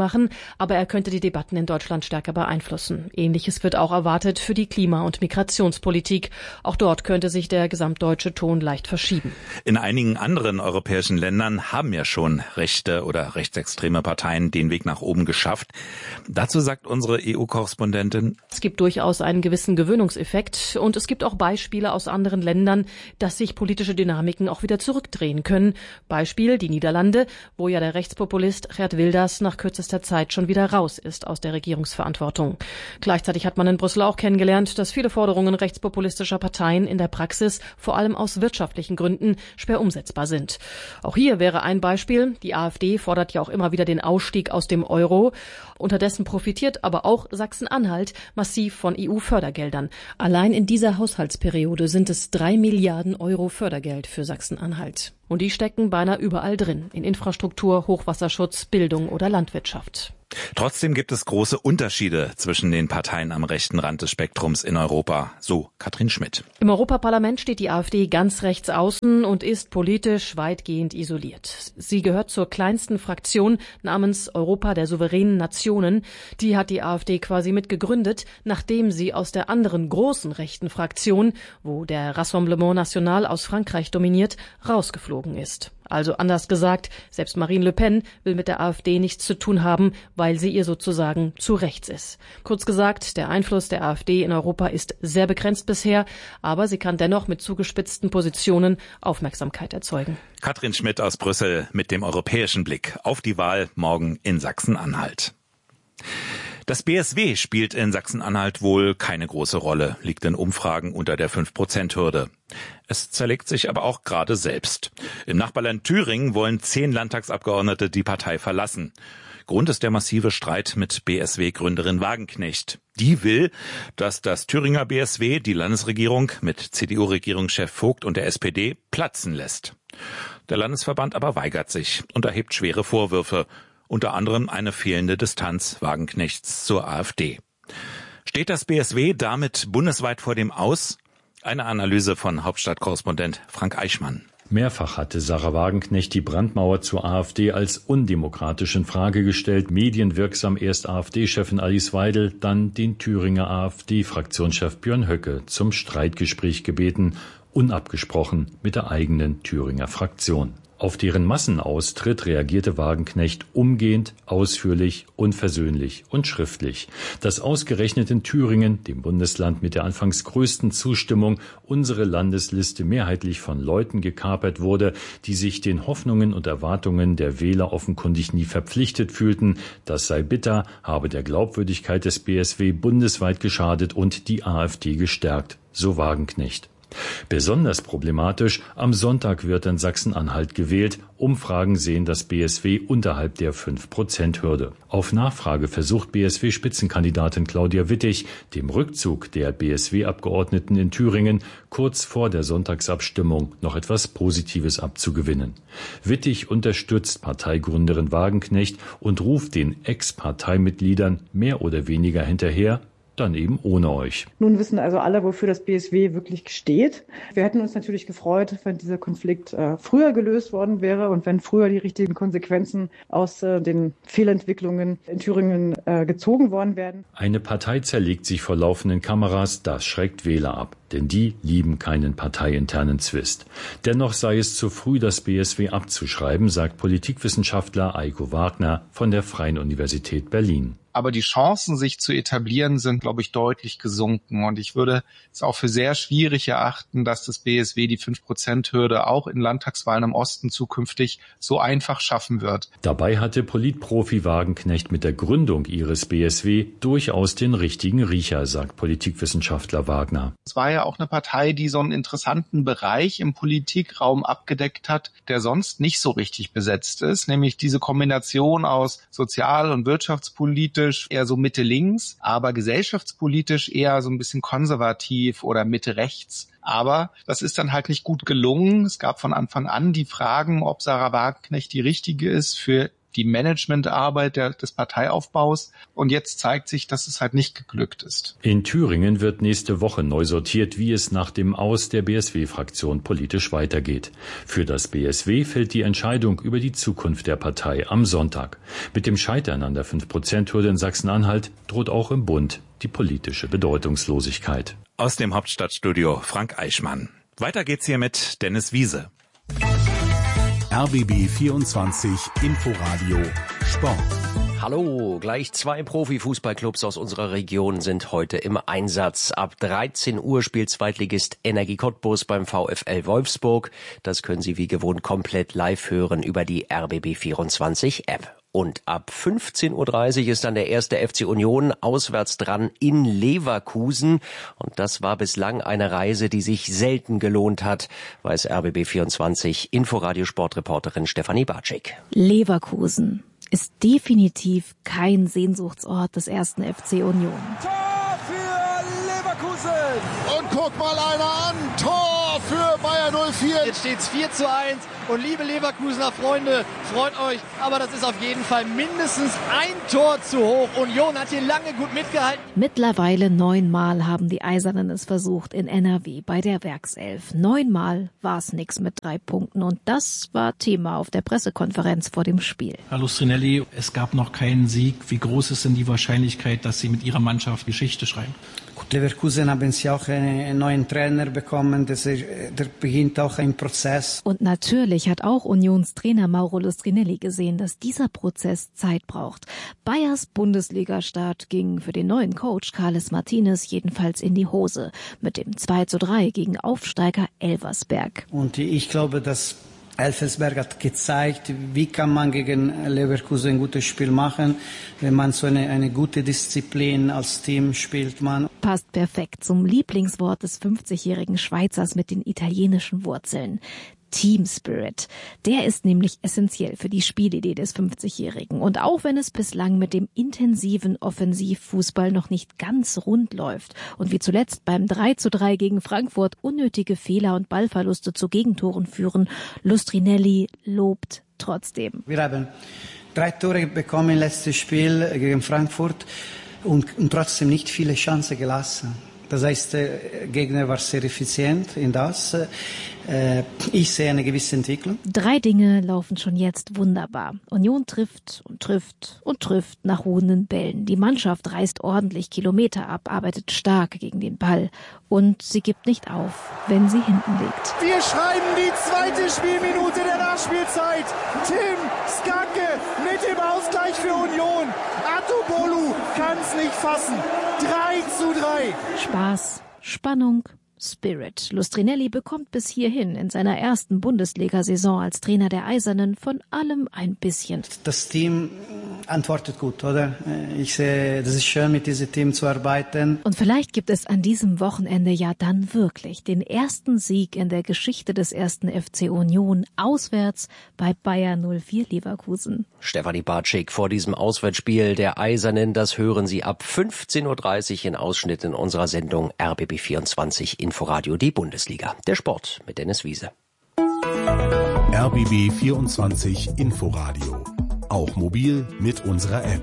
S23: aber er könnte die Debatten in Deutschland stärker beeinflussen. Ähnliches wird auch erwartet für die Klima- und Migrationspolitik. Auch dort könnte sich der gesamtdeutsche Ton leicht verschieben.
S20: In einigen anderen europäischen Ländern haben ja schon rechte oder rechtsextreme Parteien den Weg nach oben geschafft. Dazu sagt unsere EU-Korrespondentin:
S23: Es gibt durchaus einen gewissen Gewöhnungseffekt und es gibt auch Beispiele aus anderen Ländern, dass sich politische Dynamiken auch wieder zurückdrehen können. Beispiel die Niederlande, wo ja der Rechtspopulist Geert Wilders nach kürzester Zeit schon wieder raus ist aus der Regierungsverantwortung. Gleichzeitig hat man in Brüssel auch kennengelernt, dass viele Forderungen rechtspopulistischer Parteien in der Praxis vor allem aus wirtschaftlichen Gründen schwer umsetzbar sind. Auch hier wäre ein Beispiel: Die AfD fordert ja auch immer wieder den Ausstieg aus dem Euro. Unterdessen profitiert aber auch Sachsen-Anhalt massiv von EU-Fördergeldern. Allein in dieser Haushaltsperiode sind es 3 Milliarden Euro Fördergeld für Sachsen-Anhalt. Und die stecken beinahe überall drin, in Infrastruktur, Hochwasserschutz, Bildung oder Landwirtschaft.
S20: Trotzdem gibt es große Unterschiede zwischen den Parteien am rechten Rand des Spektrums in Europa, so Katrin Schmidt.
S23: Im Europaparlament steht die AfD ganz rechts außen und ist politisch weitgehend isoliert. Sie gehört zur kleinsten Fraktion namens Europa der souveränen Nationen. Die hat die AfD quasi mitgegründet, nachdem sie aus der anderen großen rechten Fraktion, wo der Rassemblement National aus Frankreich dominiert, rausgeflogen ist. Also anders gesagt, selbst Marine Le Pen will mit der AfD nichts zu tun haben, weil sie ihr sozusagen zu rechts ist. Kurz gesagt, der Einfluss der AfD in Europa ist sehr begrenzt bisher, aber sie kann dennoch mit zugespitzten Positionen Aufmerksamkeit erzeugen.
S20: Katrin Schmidt aus Brüssel mit dem europäischen Blick auf die Wahl morgen in Sachsen-Anhalt. Das BSW spielt in Sachsen-Anhalt wohl keine große Rolle, liegt in Umfragen unter der 5%-Hürde. Es zerlegt sich aber auch gerade selbst. Im Nachbarland Thüringen wollen 10 Landtagsabgeordnete die Partei verlassen. Grund ist der massive Streit mit BSW-Gründerin Wagenknecht. Die will, dass das Thüringer BSW die Landesregierung mit CDU-Regierungschef Vogt und der SPD platzen lässt. Der Landesverband aber weigert sich und erhebt schwere Vorwürfe. Unter anderem eine fehlende Distanz Wagenknechts zur AfD. Steht das BSW damit bundesweit vor dem Aus? Eine Analyse von Hauptstadtkorrespondent Frank Eichmann.
S7: Mehrfach hatte Sarah Wagenknecht die Brandmauer zur AfD als undemokratisch in Frage gestellt. Medienwirksam erst AfD-Chefin Alice Weidel, dann den Thüringer AfD-Fraktionschef Björn Höcke zum Streitgespräch gebeten, unabgesprochen mit der eigenen Thüringer Fraktion. Auf deren Massenaustritt reagierte Wagenknecht umgehend, ausführlich und versöhnlich und schriftlich. Dass ausgerechnet in Thüringen, dem Bundesland mit der anfangs größten Zustimmung, unsere Landesliste mehrheitlich von Leuten gekapert wurde, die sich den Hoffnungen und Erwartungen der Wähler offenkundig nie verpflichtet fühlten, das sei bitter, habe der Glaubwürdigkeit des BSW bundesweit geschadet und die AfD gestärkt, so Wagenknecht. Besonders problematisch: Am Sonntag wird in Sachsen-Anhalt gewählt. Umfragen sehen das BSW unterhalb der 5%-Hürde. Auf Nachfrage versucht BSW-Spitzenkandidatin Claudia Wittig, dem Rückzug der BSW-Abgeordneten in Thüringen kurz vor der Sonntagsabstimmung noch etwas Positives abzugewinnen. Wittig unterstützt Parteigründerin Wagenknecht und ruft den Ex-Parteimitgliedern mehr oder weniger hinterher: Dann eben ohne euch.
S9: Nun wissen also alle, wofür das BSW wirklich steht. Wir hätten uns natürlich gefreut, wenn dieser Konflikt früher gelöst worden wäre und wenn früher die richtigen Konsequenzen aus den Fehlentwicklungen in Thüringen gezogen worden wären.
S7: Eine Partei zerlegt sich vor laufenden Kameras, das schreckt Wähler ab. Denn die lieben keinen parteiinternen Zwist. Dennoch sei es zu früh, das BSW abzuschreiben, sagt Politikwissenschaftler Eiko Wagner von der Freien Universität Berlin.
S10: Aber die Chancen, sich zu etablieren, sind, glaube ich, deutlich gesunken. Und ich würde es auch für sehr schwierig erachten, dass das BSW die 5%-Hürde auch in Landtagswahlen im Osten zukünftig so einfach schaffen wird.
S7: Dabei hatte Politprofi Wagenknecht mit der Gründung ihres BSW durchaus den richtigen Riecher, sagt Politikwissenschaftler Wagner.
S10: Es war ja auch eine Partei, die so einen interessanten Bereich im Politikraum abgedeckt hat, der sonst nicht so richtig besetzt ist, nämlich diese Kombination aus sozial- und wirtschaftspolitisch eher so Mitte-links, aber gesellschaftspolitisch eher so ein bisschen konservativ oder Mitte-rechts. Aber das ist dann halt nicht gut gelungen. Es gab von Anfang an die Fragen, ob Sarah Wagenknecht die richtige ist für die Managementarbeit des Parteiaufbaus. Und jetzt zeigt sich, dass es halt nicht geglückt ist.
S7: In Thüringen wird nächste Woche neu sortiert, wie es nach dem Aus der BSW-Fraktion politisch weitergeht. Für das BSW fällt die Entscheidung über die Zukunft der Partei am Sonntag. Mit dem Scheitern an der 5%-Hürde in Sachsen-Anhalt droht auch im Bund die politische Bedeutungslosigkeit.
S20: Aus dem Hauptstadtstudio Frank Eichmann. Weiter geht's hier mit Dennis Wiese.
S3: RBB 24 Inforadio Sport.
S8: Hallo, gleich 2 Profifußballclubs aus unserer Region sind heute im Einsatz. Ab 13 Uhr spielt Zweitligist Energie Cottbus beim VfL Wolfsburg. Das können Sie wie gewohnt komplett live hören über die RBB 24 App. Und ab 15.30 Uhr ist dann der erste FC Union auswärts dran in Leverkusen. Und das war bislang eine Reise, die sich selten gelohnt hat, weiß RBB24 Inforadio-Sportreporterin Stefanie Bartschik.
S11: Leverkusen ist definitiv kein Sehnsuchtsort des ersten FC Union.
S12: Tor für Leverkusen! Und guck mal einer an! Tor für Bayer 04!
S24: Jetzt steht's 4:1 und liebe Leverkusener Freunde, freut euch, aber das ist auf jeden Fall mindestens ein Tor zu hoch. Union hat hier lange gut mitgehalten.
S11: Mittlerweile 9-mal haben die Eisernen es versucht in NRW bei der Werkself. 9-mal war es nix mit 3 Punkten und das war Thema auf der Pressekonferenz vor dem Spiel.
S25: Herr Lustrinelli, es gab noch keinen Sieg. Wie groß ist denn die Wahrscheinlichkeit, dass Sie mit Ihrer Mannschaft Geschichte schreiben?
S26: Gut, Leverkusen haben sie auch einen neuen Trainer bekommen. Der beginnt auch ein Prozess.
S11: Und natürlich hat auch Unionstrainer Mauro Lustrinelli gesehen, dass dieser Prozess Zeit braucht. Bayers Bundesliga-Start ging für den neuen Coach Carles Martinez jedenfalls in die Hose mit dem 2:3 gegen Aufsteiger Elversberg.
S26: Und ich glaube, dass Elversberg hat gezeigt, wie kann man gegen Leverkusen ein gutes Spiel machen, wenn man so eine gute Disziplin als Team spielt.
S11: Passt perfekt zum Lieblingswort des 50-jährigen Schweizers mit den italienischen Wurzeln. Team Spirit. Der ist nämlich essentiell für die Spielidee des 50-Jährigen. Und auch wenn es bislang mit dem intensiven Offensivfußball noch nicht ganz rund läuft und wie zuletzt beim 3:3 gegen Frankfurt unnötige Fehler und Ballverluste zu Gegentoren führen, Lustrinelli lobt trotzdem.
S26: Wir haben 3 Tore bekommen im letzten Spiel gegen Frankfurt und trotzdem nicht viele Chancen gelassen. Das heißt, der Gegner war sehr effizient in das. Ich sehe eine gewisse Entwicklung.
S11: 3 Dinge laufen schon jetzt wunderbar. Union trifft und trifft und trifft nach ruhenden Bällen. Die Mannschaft reißt ordentlich Kilometer ab, arbeitet stark gegen den Ball. Und sie gibt nicht auf, wenn sie hinten liegt.
S12: Wir schreiben die 2. Spielminute der Nachspielzeit. Tim Skake mit dem Ausgleich für Union. Atubolu kann es nicht fassen. 3:3.
S11: Spaß, Spannung, Spirit. Lustrinelli bekommt bis hierhin in seiner ersten Bundesliga-Saison als Trainer der Eisernen von allem ein bisschen.
S26: Das Team antwortet gut, oder? Ich sehe, das ist schön, mit diesem Team zu arbeiten.
S11: Und vielleicht gibt es an diesem Wochenende ja dann wirklich den ersten Sieg in der Geschichte des ersten FC Union auswärts bei Bayer 04 Leverkusen.
S8: Stefanie Bartschik vor diesem Auswärtsspiel der Eisernen, das hören Sie ab 15.30 Uhr in Ausschnitt in unserer Sendung RBB24 Inforadio, die Bundesliga. Der Sport mit Dennis Wiese.
S3: RBB 24 Inforadio. Auch mobil mit unserer App.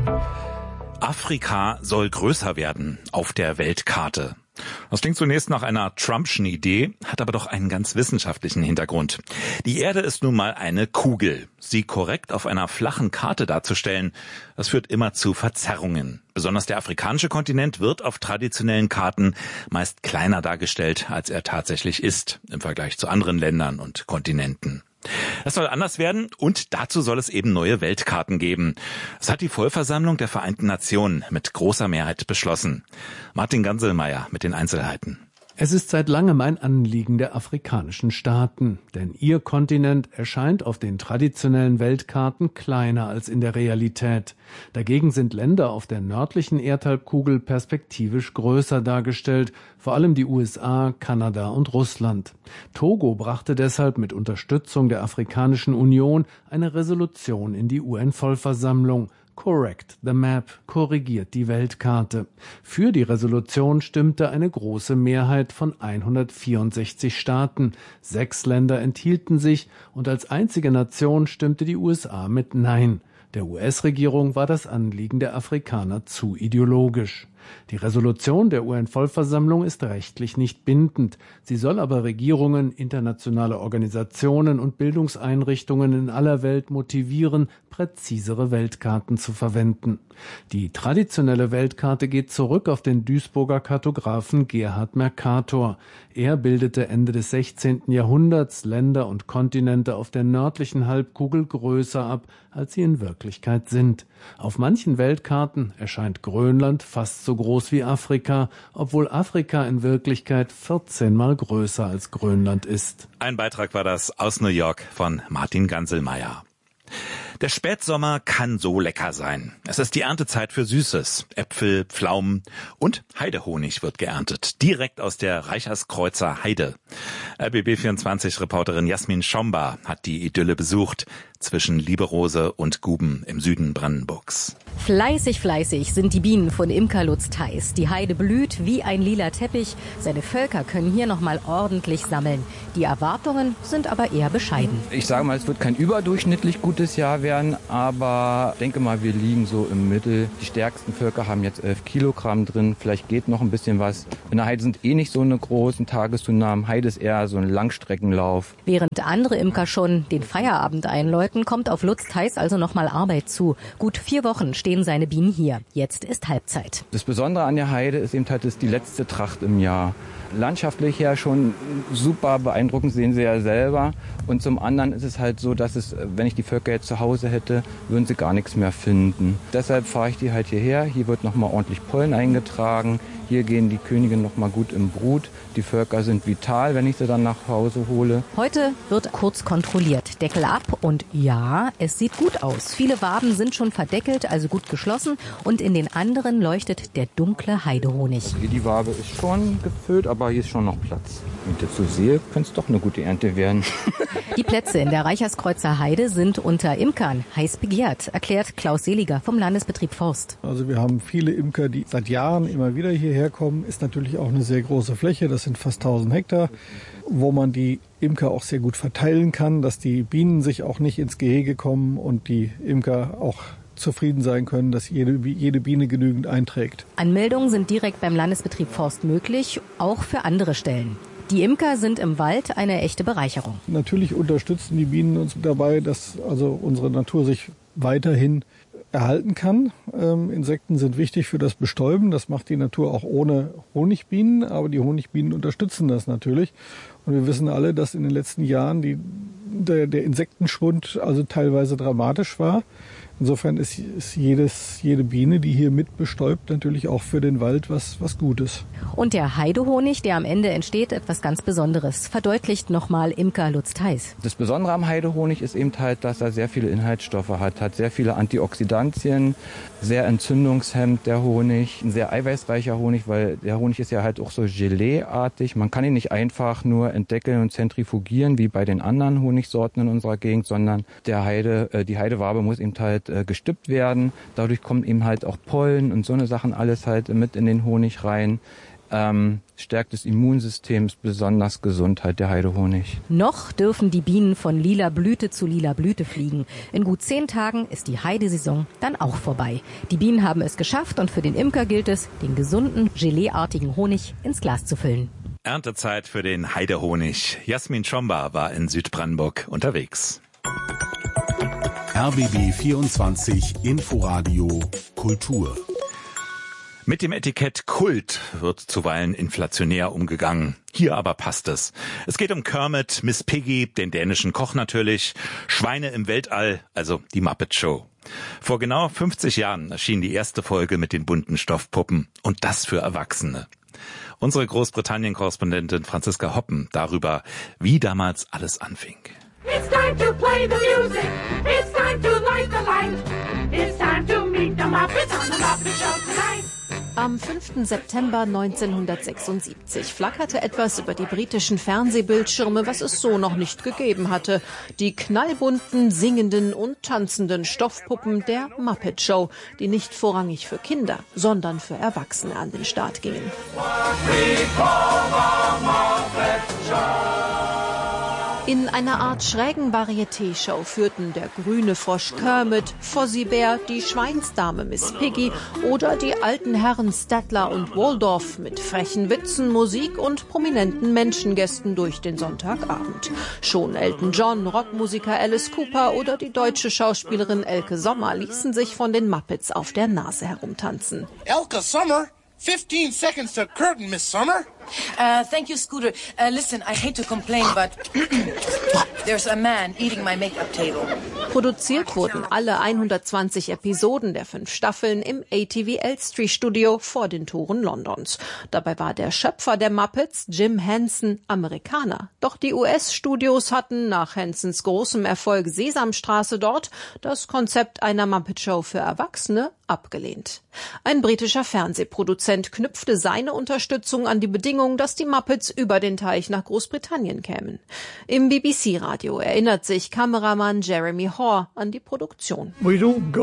S20: Afrika soll größer werden auf der Weltkarte. Das klingt zunächst nach einer Trumpschen Idee, hat aber doch einen ganz wissenschaftlichen Hintergrund. Die Erde ist nun mal eine Kugel. Sie korrekt auf einer flachen Karte darzustellen, das führt immer zu Verzerrungen. Besonders der afrikanische Kontinent wird auf traditionellen Karten meist kleiner dargestellt, als er tatsächlich ist, im Vergleich zu anderen Ländern und Kontinenten. Das soll anders werden und dazu soll es eben neue Weltkarten geben. Das hat die Vollversammlung der Vereinten Nationen mit großer Mehrheit beschlossen. Martin Ganselmeier mit den Einzelheiten.
S27: Es ist seit langem ein Anliegen der afrikanischen Staaten, denn ihr Kontinent erscheint auf den traditionellen Weltkarten kleiner als in der Realität. Dagegen sind Länder auf der nördlichen Erdhalbkugel perspektivisch größer dargestellt, vor allem die USA, Kanada und Russland. Togo brachte deshalb mit Unterstützung der Afrikanischen Union eine Resolution in die UN-Vollversammlung. Correct the Map, korrigiert die Weltkarte. Für die Resolution stimmte eine große Mehrheit von 164 Staaten. 6 Länder enthielten sich und als einzige Nation stimmte die USA mit Nein. Der US-Regierung war das Anliegen der Afrikaner zu ideologisch. Die Resolution der UN-Vollversammlung ist rechtlich nicht bindend. Sie soll aber Regierungen, internationale Organisationen und Bildungseinrichtungen in aller Welt motivieren, präzisere Weltkarten zu verwenden. Die traditionelle Weltkarte geht zurück auf den Duisburger Kartografen Gerhard Mercator. Er bildete Ende des 16. Jahrhunderts Länder und Kontinente auf der nördlichen Halbkugel größer ab, als sie in Wirklichkeit sind. Auf manchen Weltkarten erscheint Grönland fast so groß wie Afrika, obwohl Afrika in Wirklichkeit 14-mal größer als Grönland ist.
S20: Ein Beitrag war das aus New York von Martin Ganselmeier. Der Spätsommer kann so lecker sein. Es ist die Erntezeit für Süßes. Äpfel, Pflaumen und Heidehonig wird geerntet. Direkt aus der Reicherskreuzer Heide. RBB24-Reporterin Jasmin Schomba hat die Idylle besucht zwischen Lieberose und Guben im Süden Brandenburgs.
S2: Fleißig sind die Bienen von Imker Lutz Theis. Die Heide blüht wie ein lila Teppich. Seine Völker können hier noch mal ordentlich sammeln. Die Erwartungen sind aber eher bescheiden.
S13: Ich sage mal, es wird kein überdurchschnittlich gutes Jahr werden, aber ich denke mal, wir liegen so im Mittel. Die stärksten Völker haben jetzt 11 Kilogramm drin. Vielleicht geht noch ein bisschen was. In der Heide sind nicht so eine großen Tageszunahmen. Heide ist eher so ein Langstreckenlauf.
S2: Während andere Imker schon den Feierabend einläuten, kommt auf Lutz Theis also noch mal Arbeit zu. Gut 4 Wochen stehen seine Bienen hier. Jetzt ist Halbzeit.
S13: Das Besondere an der Heide ist eben halt, es ist die letzte Tracht im Jahr. Landschaftlich her schon super beeindruckend, sehen Sie ja selber. Und zum anderen ist es halt so, dass wenn ich die Völker jetzt zu Hause hätte, würden sie gar nichts mehr finden. Deshalb fahre ich die halt hierher. Hier wird nochmal ordentlich Pollen eingetragen. Hier gehen die Könige nochmal gut im Brut. Die Völker sind vital, wenn ich sie dann nach Hause hole.
S2: Heute wird kurz kontrolliert. Deckel ab und ja, es sieht gut aus. Viele Waben sind schon verdeckelt, also gut geschlossen. Und in den anderen leuchtet der dunkle Heidehonig.
S13: Die Wabe ist schon gefüllt, aber hier ist schon noch Platz. Wenn ich das so sehe, könnte es doch eine gute Ernte werden.
S2: Die Plätze in der Reicherskreuzer Heide sind unter Imkern heiß begehrt, erklärt Klaus Seliger vom Landesbetrieb Forst.
S14: Also wir haben viele Imker, die seit Jahren immer wieder hierher kommen. Ist natürlich auch eine sehr große Fläche, das sind fast 1000 Hektar, wo man die Imker auch sehr gut verteilen kann, dass die Bienen sich auch nicht ins Gehege kommen und die Imker auch zufrieden sein können, dass jede Biene genügend einträgt.
S2: Anmeldungen sind direkt beim Landesbetrieb Forst möglich, auch für andere Stellen. Die Imker sind im Wald eine echte Bereicherung.
S14: Natürlich unterstützen die Bienen uns dabei, dass also unsere Natur sich weiterhin erhalten kann. Insekten sind wichtig für das Bestäuben. Das macht die Natur auch ohne Honigbienen, aber die Honigbienen unterstützen das natürlich. Und wir wissen alle, dass in den letzten Jahren der Insektenschwund also teilweise dramatisch war. Insofern ist jede Biene, die hier mit bestäubt, natürlich auch für den Wald was Gutes.
S2: Und der Heidehonig, der am Ende entsteht, etwas ganz Besonderes, verdeutlicht nochmal Imker Lutz Theis.
S13: Das Besondere am Heidehonig ist eben halt, dass er sehr viele Inhaltsstoffe hat sehr viele Antioxidantien, sehr entzündungshemmend der Honig, ein sehr eiweißreicher Honig, weil der Honig ist ja halt auch so Gelee-artig. Man kann ihn nicht einfach nur entdeckeln und zentrifugieren wie bei den anderen Honigsorten in unserer Gegend, sondern die Heidewabe muss eben halt gestüppt werden. Dadurch kommen eben halt auch Pollen und so eine Sachen alles halt mit in den Honig rein. Stärkt das Immunsystem, ist besonders gesund halt der Heidehonig.
S2: Noch dürfen die Bienen von lila Blüte zu lila Blüte fliegen. In gut 10 Tagen ist die Heidesaison dann auch vorbei. Die Bienen haben es geschafft und für den Imker gilt es, den gesunden, geleeartigen Honig ins Glas zu füllen.
S20: Erntezeit für den Heidehonig. Jasmin Schomba war in Südbrandenburg unterwegs.
S3: RBB 24 Inforadio Kultur.
S20: Mit dem Etikett Kult wird zuweilen inflationär umgegangen. Hier aber passt es. Es geht um Kermit, Miss Piggy, den dänischen Koch natürlich, Schweine im Weltall, also die Muppet Show. Vor genau 50 Jahren erschien die erste Folge mit den bunten Stoffpuppen. Und das für Erwachsene. Unsere Großbritannien-Korrespondentin Franziska Hoppen darüber, wie damals alles anfing.
S15: It's time to play the music. It's time to light the light. It's time to meet the Muppets on the Muppet Show tonight.
S4: Am 5. September 1976 flackerte etwas über die britischen Fernsehbildschirme, was es so noch nicht gegeben hatte. Die knallbunten, singenden und tanzenden Stoffpuppen der Muppet Show, die nicht vorrangig für Kinder, sondern für Erwachsene an den Start gingen. In einer Art schrägen Varieté-Show führten der grüne Frosch Kermit, Fozzie Bear, die Schweinsdame Miss Piggy oder die alten Herren Statler und Waldorf mit frechen Witzen, Musik und prominenten Menschengästen durch den Sonntagabend. Schon Elton John, Rockmusiker Alice Cooper oder die deutsche Schauspielerin Elke Sommer ließen sich von den Muppets auf der Nase herumtanzen.
S16: Elke Sommer? 15 seconds to curtain, Miss Sommer.
S17: Thank you, Scooter. Listen, I hate to complain, but there's a man eating my makeup table.
S4: Produziert wurden alle 120 Episoden der 5 Staffeln im ATV Elstree Studio vor den Toren Londons. Dabei war der Schöpfer der Muppets, Jim Henson, Amerikaner. Doch die US-Studios hatten nach Hensons großem Erfolg Sesamstraße dort das Konzept einer Muppet-Show für Erwachsene abgelehnt. Ein britischer Fernsehproduzent knüpfte seine Unterstützung an die Bedingung, dass die Muppets über den Teich nach Großbritannien kämen. Im BBC-Radio erinnert sich Kameramann Jeremy Hoare an die Produktion. Bei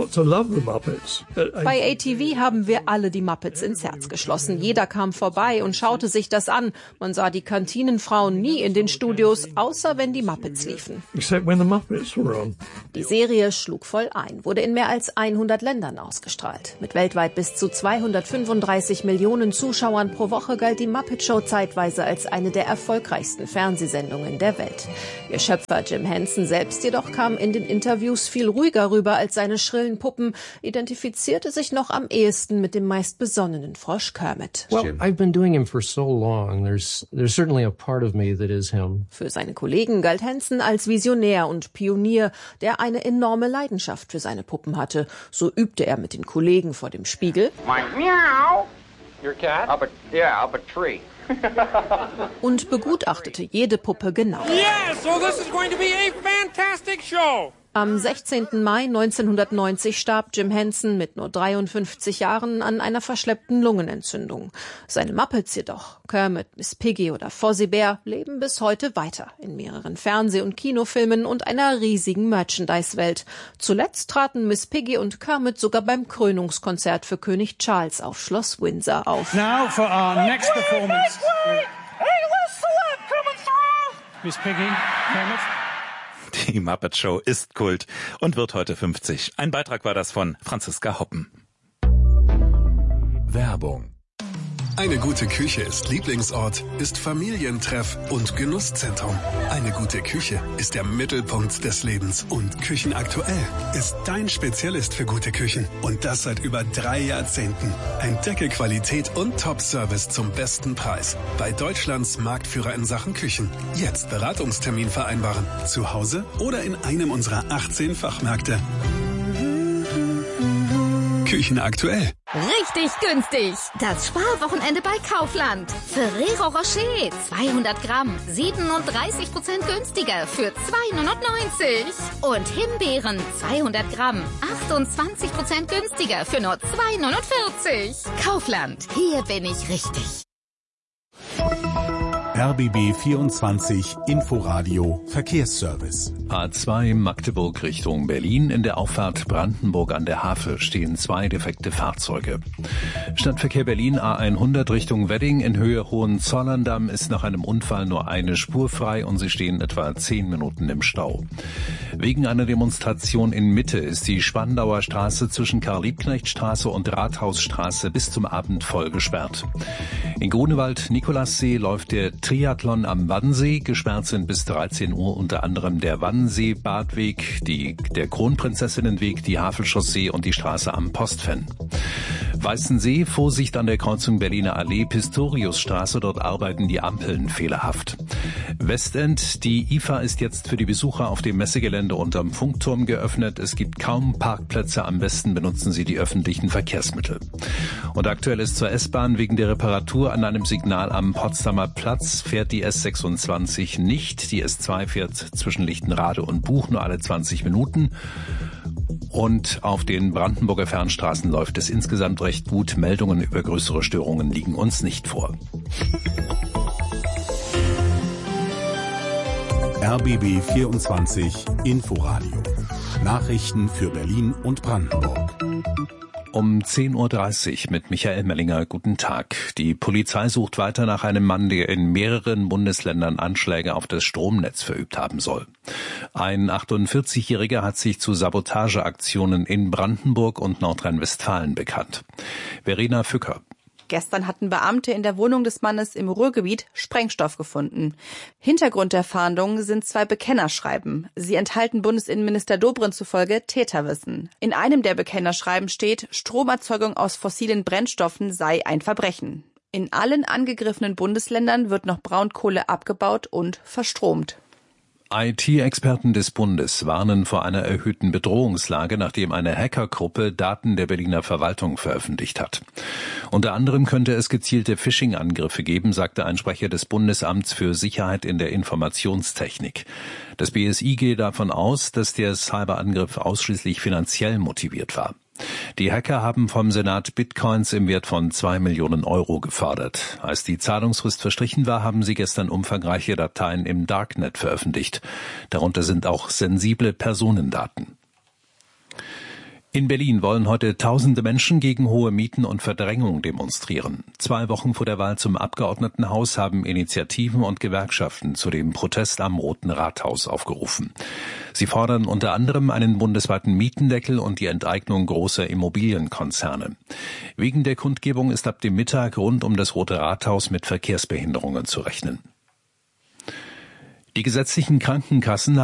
S4: ATV haben wir alle die Muppets ins Herz geschlossen. Jeder kam vorbei und schaute sich das an. Man sah die Kantinenfrauen nie in den Studios, außer wenn die Muppets liefen. Die Serie schlug voll ein, wurde in mehr als 100 Ländern ausgestrahlt. Mit weltweit bis zu 235 Millionen Zuschauern pro Woche galt die Muppet Show zeitweise als eine der erfolgreichsten Fernsehsendungen der Welt. Ihr Schöpfer Jim Henson selbst jedoch kam in den Interviews viel ruhiger rüber als seine schrillen Puppen, identifizierte sich noch am ehesten mit dem meist besonnenen Frosch Kermit.
S18: Well, I've been doing him for so long. There's certainly a part of me that is him.
S4: Für seine Kollegen galt Henson als Visionär und Pionier, der eine enorme Leidenschaft für seine Puppen hatte. So übte er mit den Kollegen vor dem Spiegel.
S19: Meow. Your cat? Up a tree.
S4: Und begutachtete jede Puppe genau.
S19: Yes, so this is going to be a fantastic show.
S4: Am 16. Mai 1990 starb Jim Henson mit nur 53 Jahren an einer verschleppten Lungenentzündung. Seine Muppets jedoch, Kermit, Miss Piggy oder Fozzie Bear, leben bis heute weiter in mehreren Fernseh- und Kinofilmen und einer riesigen Merchandise-Welt. Zuletzt traten Miss Piggy und Kermit sogar beim Krönungskonzert für König Charles auf Schloss Windsor auf.
S21: Now for our next performance.
S19: Hey, what's coming through?
S21: Miss Piggy, Kermit.
S20: Die Muppet Show ist Kult und wird heute 50. Ein Beitrag war das von Franziska Hoppen.
S3: Werbung. Eine gute Küche ist Lieblingsort, ist Familientreff und Genusszentrum. Eine gute Küche ist der Mittelpunkt des Lebens. Und Küchenaktuell ist dein Spezialist für gute Küchen. Und das seit über 3 Jahrzehnten. Entdecke Qualität und Top-Service zum besten Preis. Bei Deutschlands Marktführer in Sachen Küchen. Jetzt Beratungstermin vereinbaren. Zu Hause oder in einem unserer 18 Fachmärkte. Küchenaktuell.
S22: Richtig günstig. Das Sparwochenende bei Kaufland. Ferrero Rocher 200 Gramm 37% günstiger für 2,99. Und Himbeeren 200 Gramm 28% günstiger für nur 2,49. Kaufland, hier bin ich richtig.
S3: RBB 24 Inforadio Verkehrsservice.
S28: A2 Magdeburg Richtung Berlin. In der Auffahrt Brandenburg an der Havel stehen 2 defekte Fahrzeuge. Stadtverkehr Berlin A100 Richtung Wedding in Höhe Hohenzollern-Damm ist nach einem Unfall nur eine Spur frei und sie stehen etwa 10 Minuten im Stau. Wegen einer Demonstration in Mitte ist die Spandauer Straße zwischen Karl-Liebknecht-Straße und Rathausstraße bis zum Abend voll gesperrt. In Grunewald-Nikolassee läuft der Triathlon am Wannsee. Gesperrt sind bis 13 Uhr unter anderem der Wannsee-Badweg, der Kronprinzessinnenweg, die Havelchaussee und die Straße am Postfen. Weißensee, Vorsicht an der Kreuzung Berliner Allee, Pistoriusstraße, dort arbeiten die Ampeln fehlerhaft. Westend, die IFA ist jetzt für die Besucher auf dem Messegelände unterm Funkturm geöffnet. Es gibt kaum Parkplätze, am besten benutzen Sie die öffentlichen Verkehrsmittel. Und aktuell ist zur S-Bahn wegen der Reparatur an einem Signal am Potsdamer Platz fährt die S26 nicht. Die S2 fährt zwischen Lichtenrade und Buch nur alle 20 Minuten. Und auf den Brandenburger Fernstraßen läuft es insgesamt recht gut. Meldungen über größere Störungen liegen uns nicht vor.
S1: RBB 24 Inforadio. Nachrichten für Berlin und Brandenburg.
S28: Um 10.30 Uhr mit Michael Mellinger. Guten Tag. Die Polizei sucht weiter nach einem Mann, der in mehreren Bundesländern Anschläge auf das Stromnetz verübt haben soll. Ein 48-Jähriger hat sich zu Sabotageaktionen in Brandenburg und Nordrhein-Westfalen bekannt. Verena Fücker.
S5: Gestern hatten Beamte in der Wohnung des Mannes im Ruhrgebiet Sprengstoff gefunden. Hintergrund der Fahndung sind 2 Bekennerschreiben. Sie enthalten Bundesinnenminister Dobrindt zufolge Täterwissen. In einem der Bekennerschreiben steht, Stromerzeugung aus fossilen Brennstoffen sei ein Verbrechen. In allen angegriffenen Bundesländern wird noch Braunkohle abgebaut und verstromt.
S28: IT-Experten des Bundes warnen vor einer erhöhten Bedrohungslage, nachdem eine Hackergruppe Daten der Berliner Verwaltung veröffentlicht hat. Unter anderem könnte es gezielte Phishing-Angriffe geben, sagte ein Sprecher des Bundesamts für Sicherheit in der Informationstechnik. Das BSI gehe davon aus, dass der Cyberangriff ausschließlich finanziell motiviert war. Die Hacker haben vom Senat Bitcoins im Wert von 2 Millionen Euro gefordert. Als die Zahlungsfrist verstrichen war, haben sie gestern umfangreiche Dateien im Darknet veröffentlicht. Darunter sind auch sensible Personendaten. In Berlin wollen heute tausende Menschen gegen hohe Mieten und Verdrängung demonstrieren. 2 Wochen vor der Wahl zum Abgeordnetenhaus haben Initiativen und Gewerkschaften zu dem Protest am Roten Rathaus aufgerufen. Sie fordern unter anderem einen bundesweiten Mietendeckel und die Enteignung großer Immobilienkonzerne. Wegen der Kundgebung ist ab dem Mittag rund um das Rote Rathaus mit Verkehrsbehinderungen zu rechnen. Die gesetzlichen Krankenkassen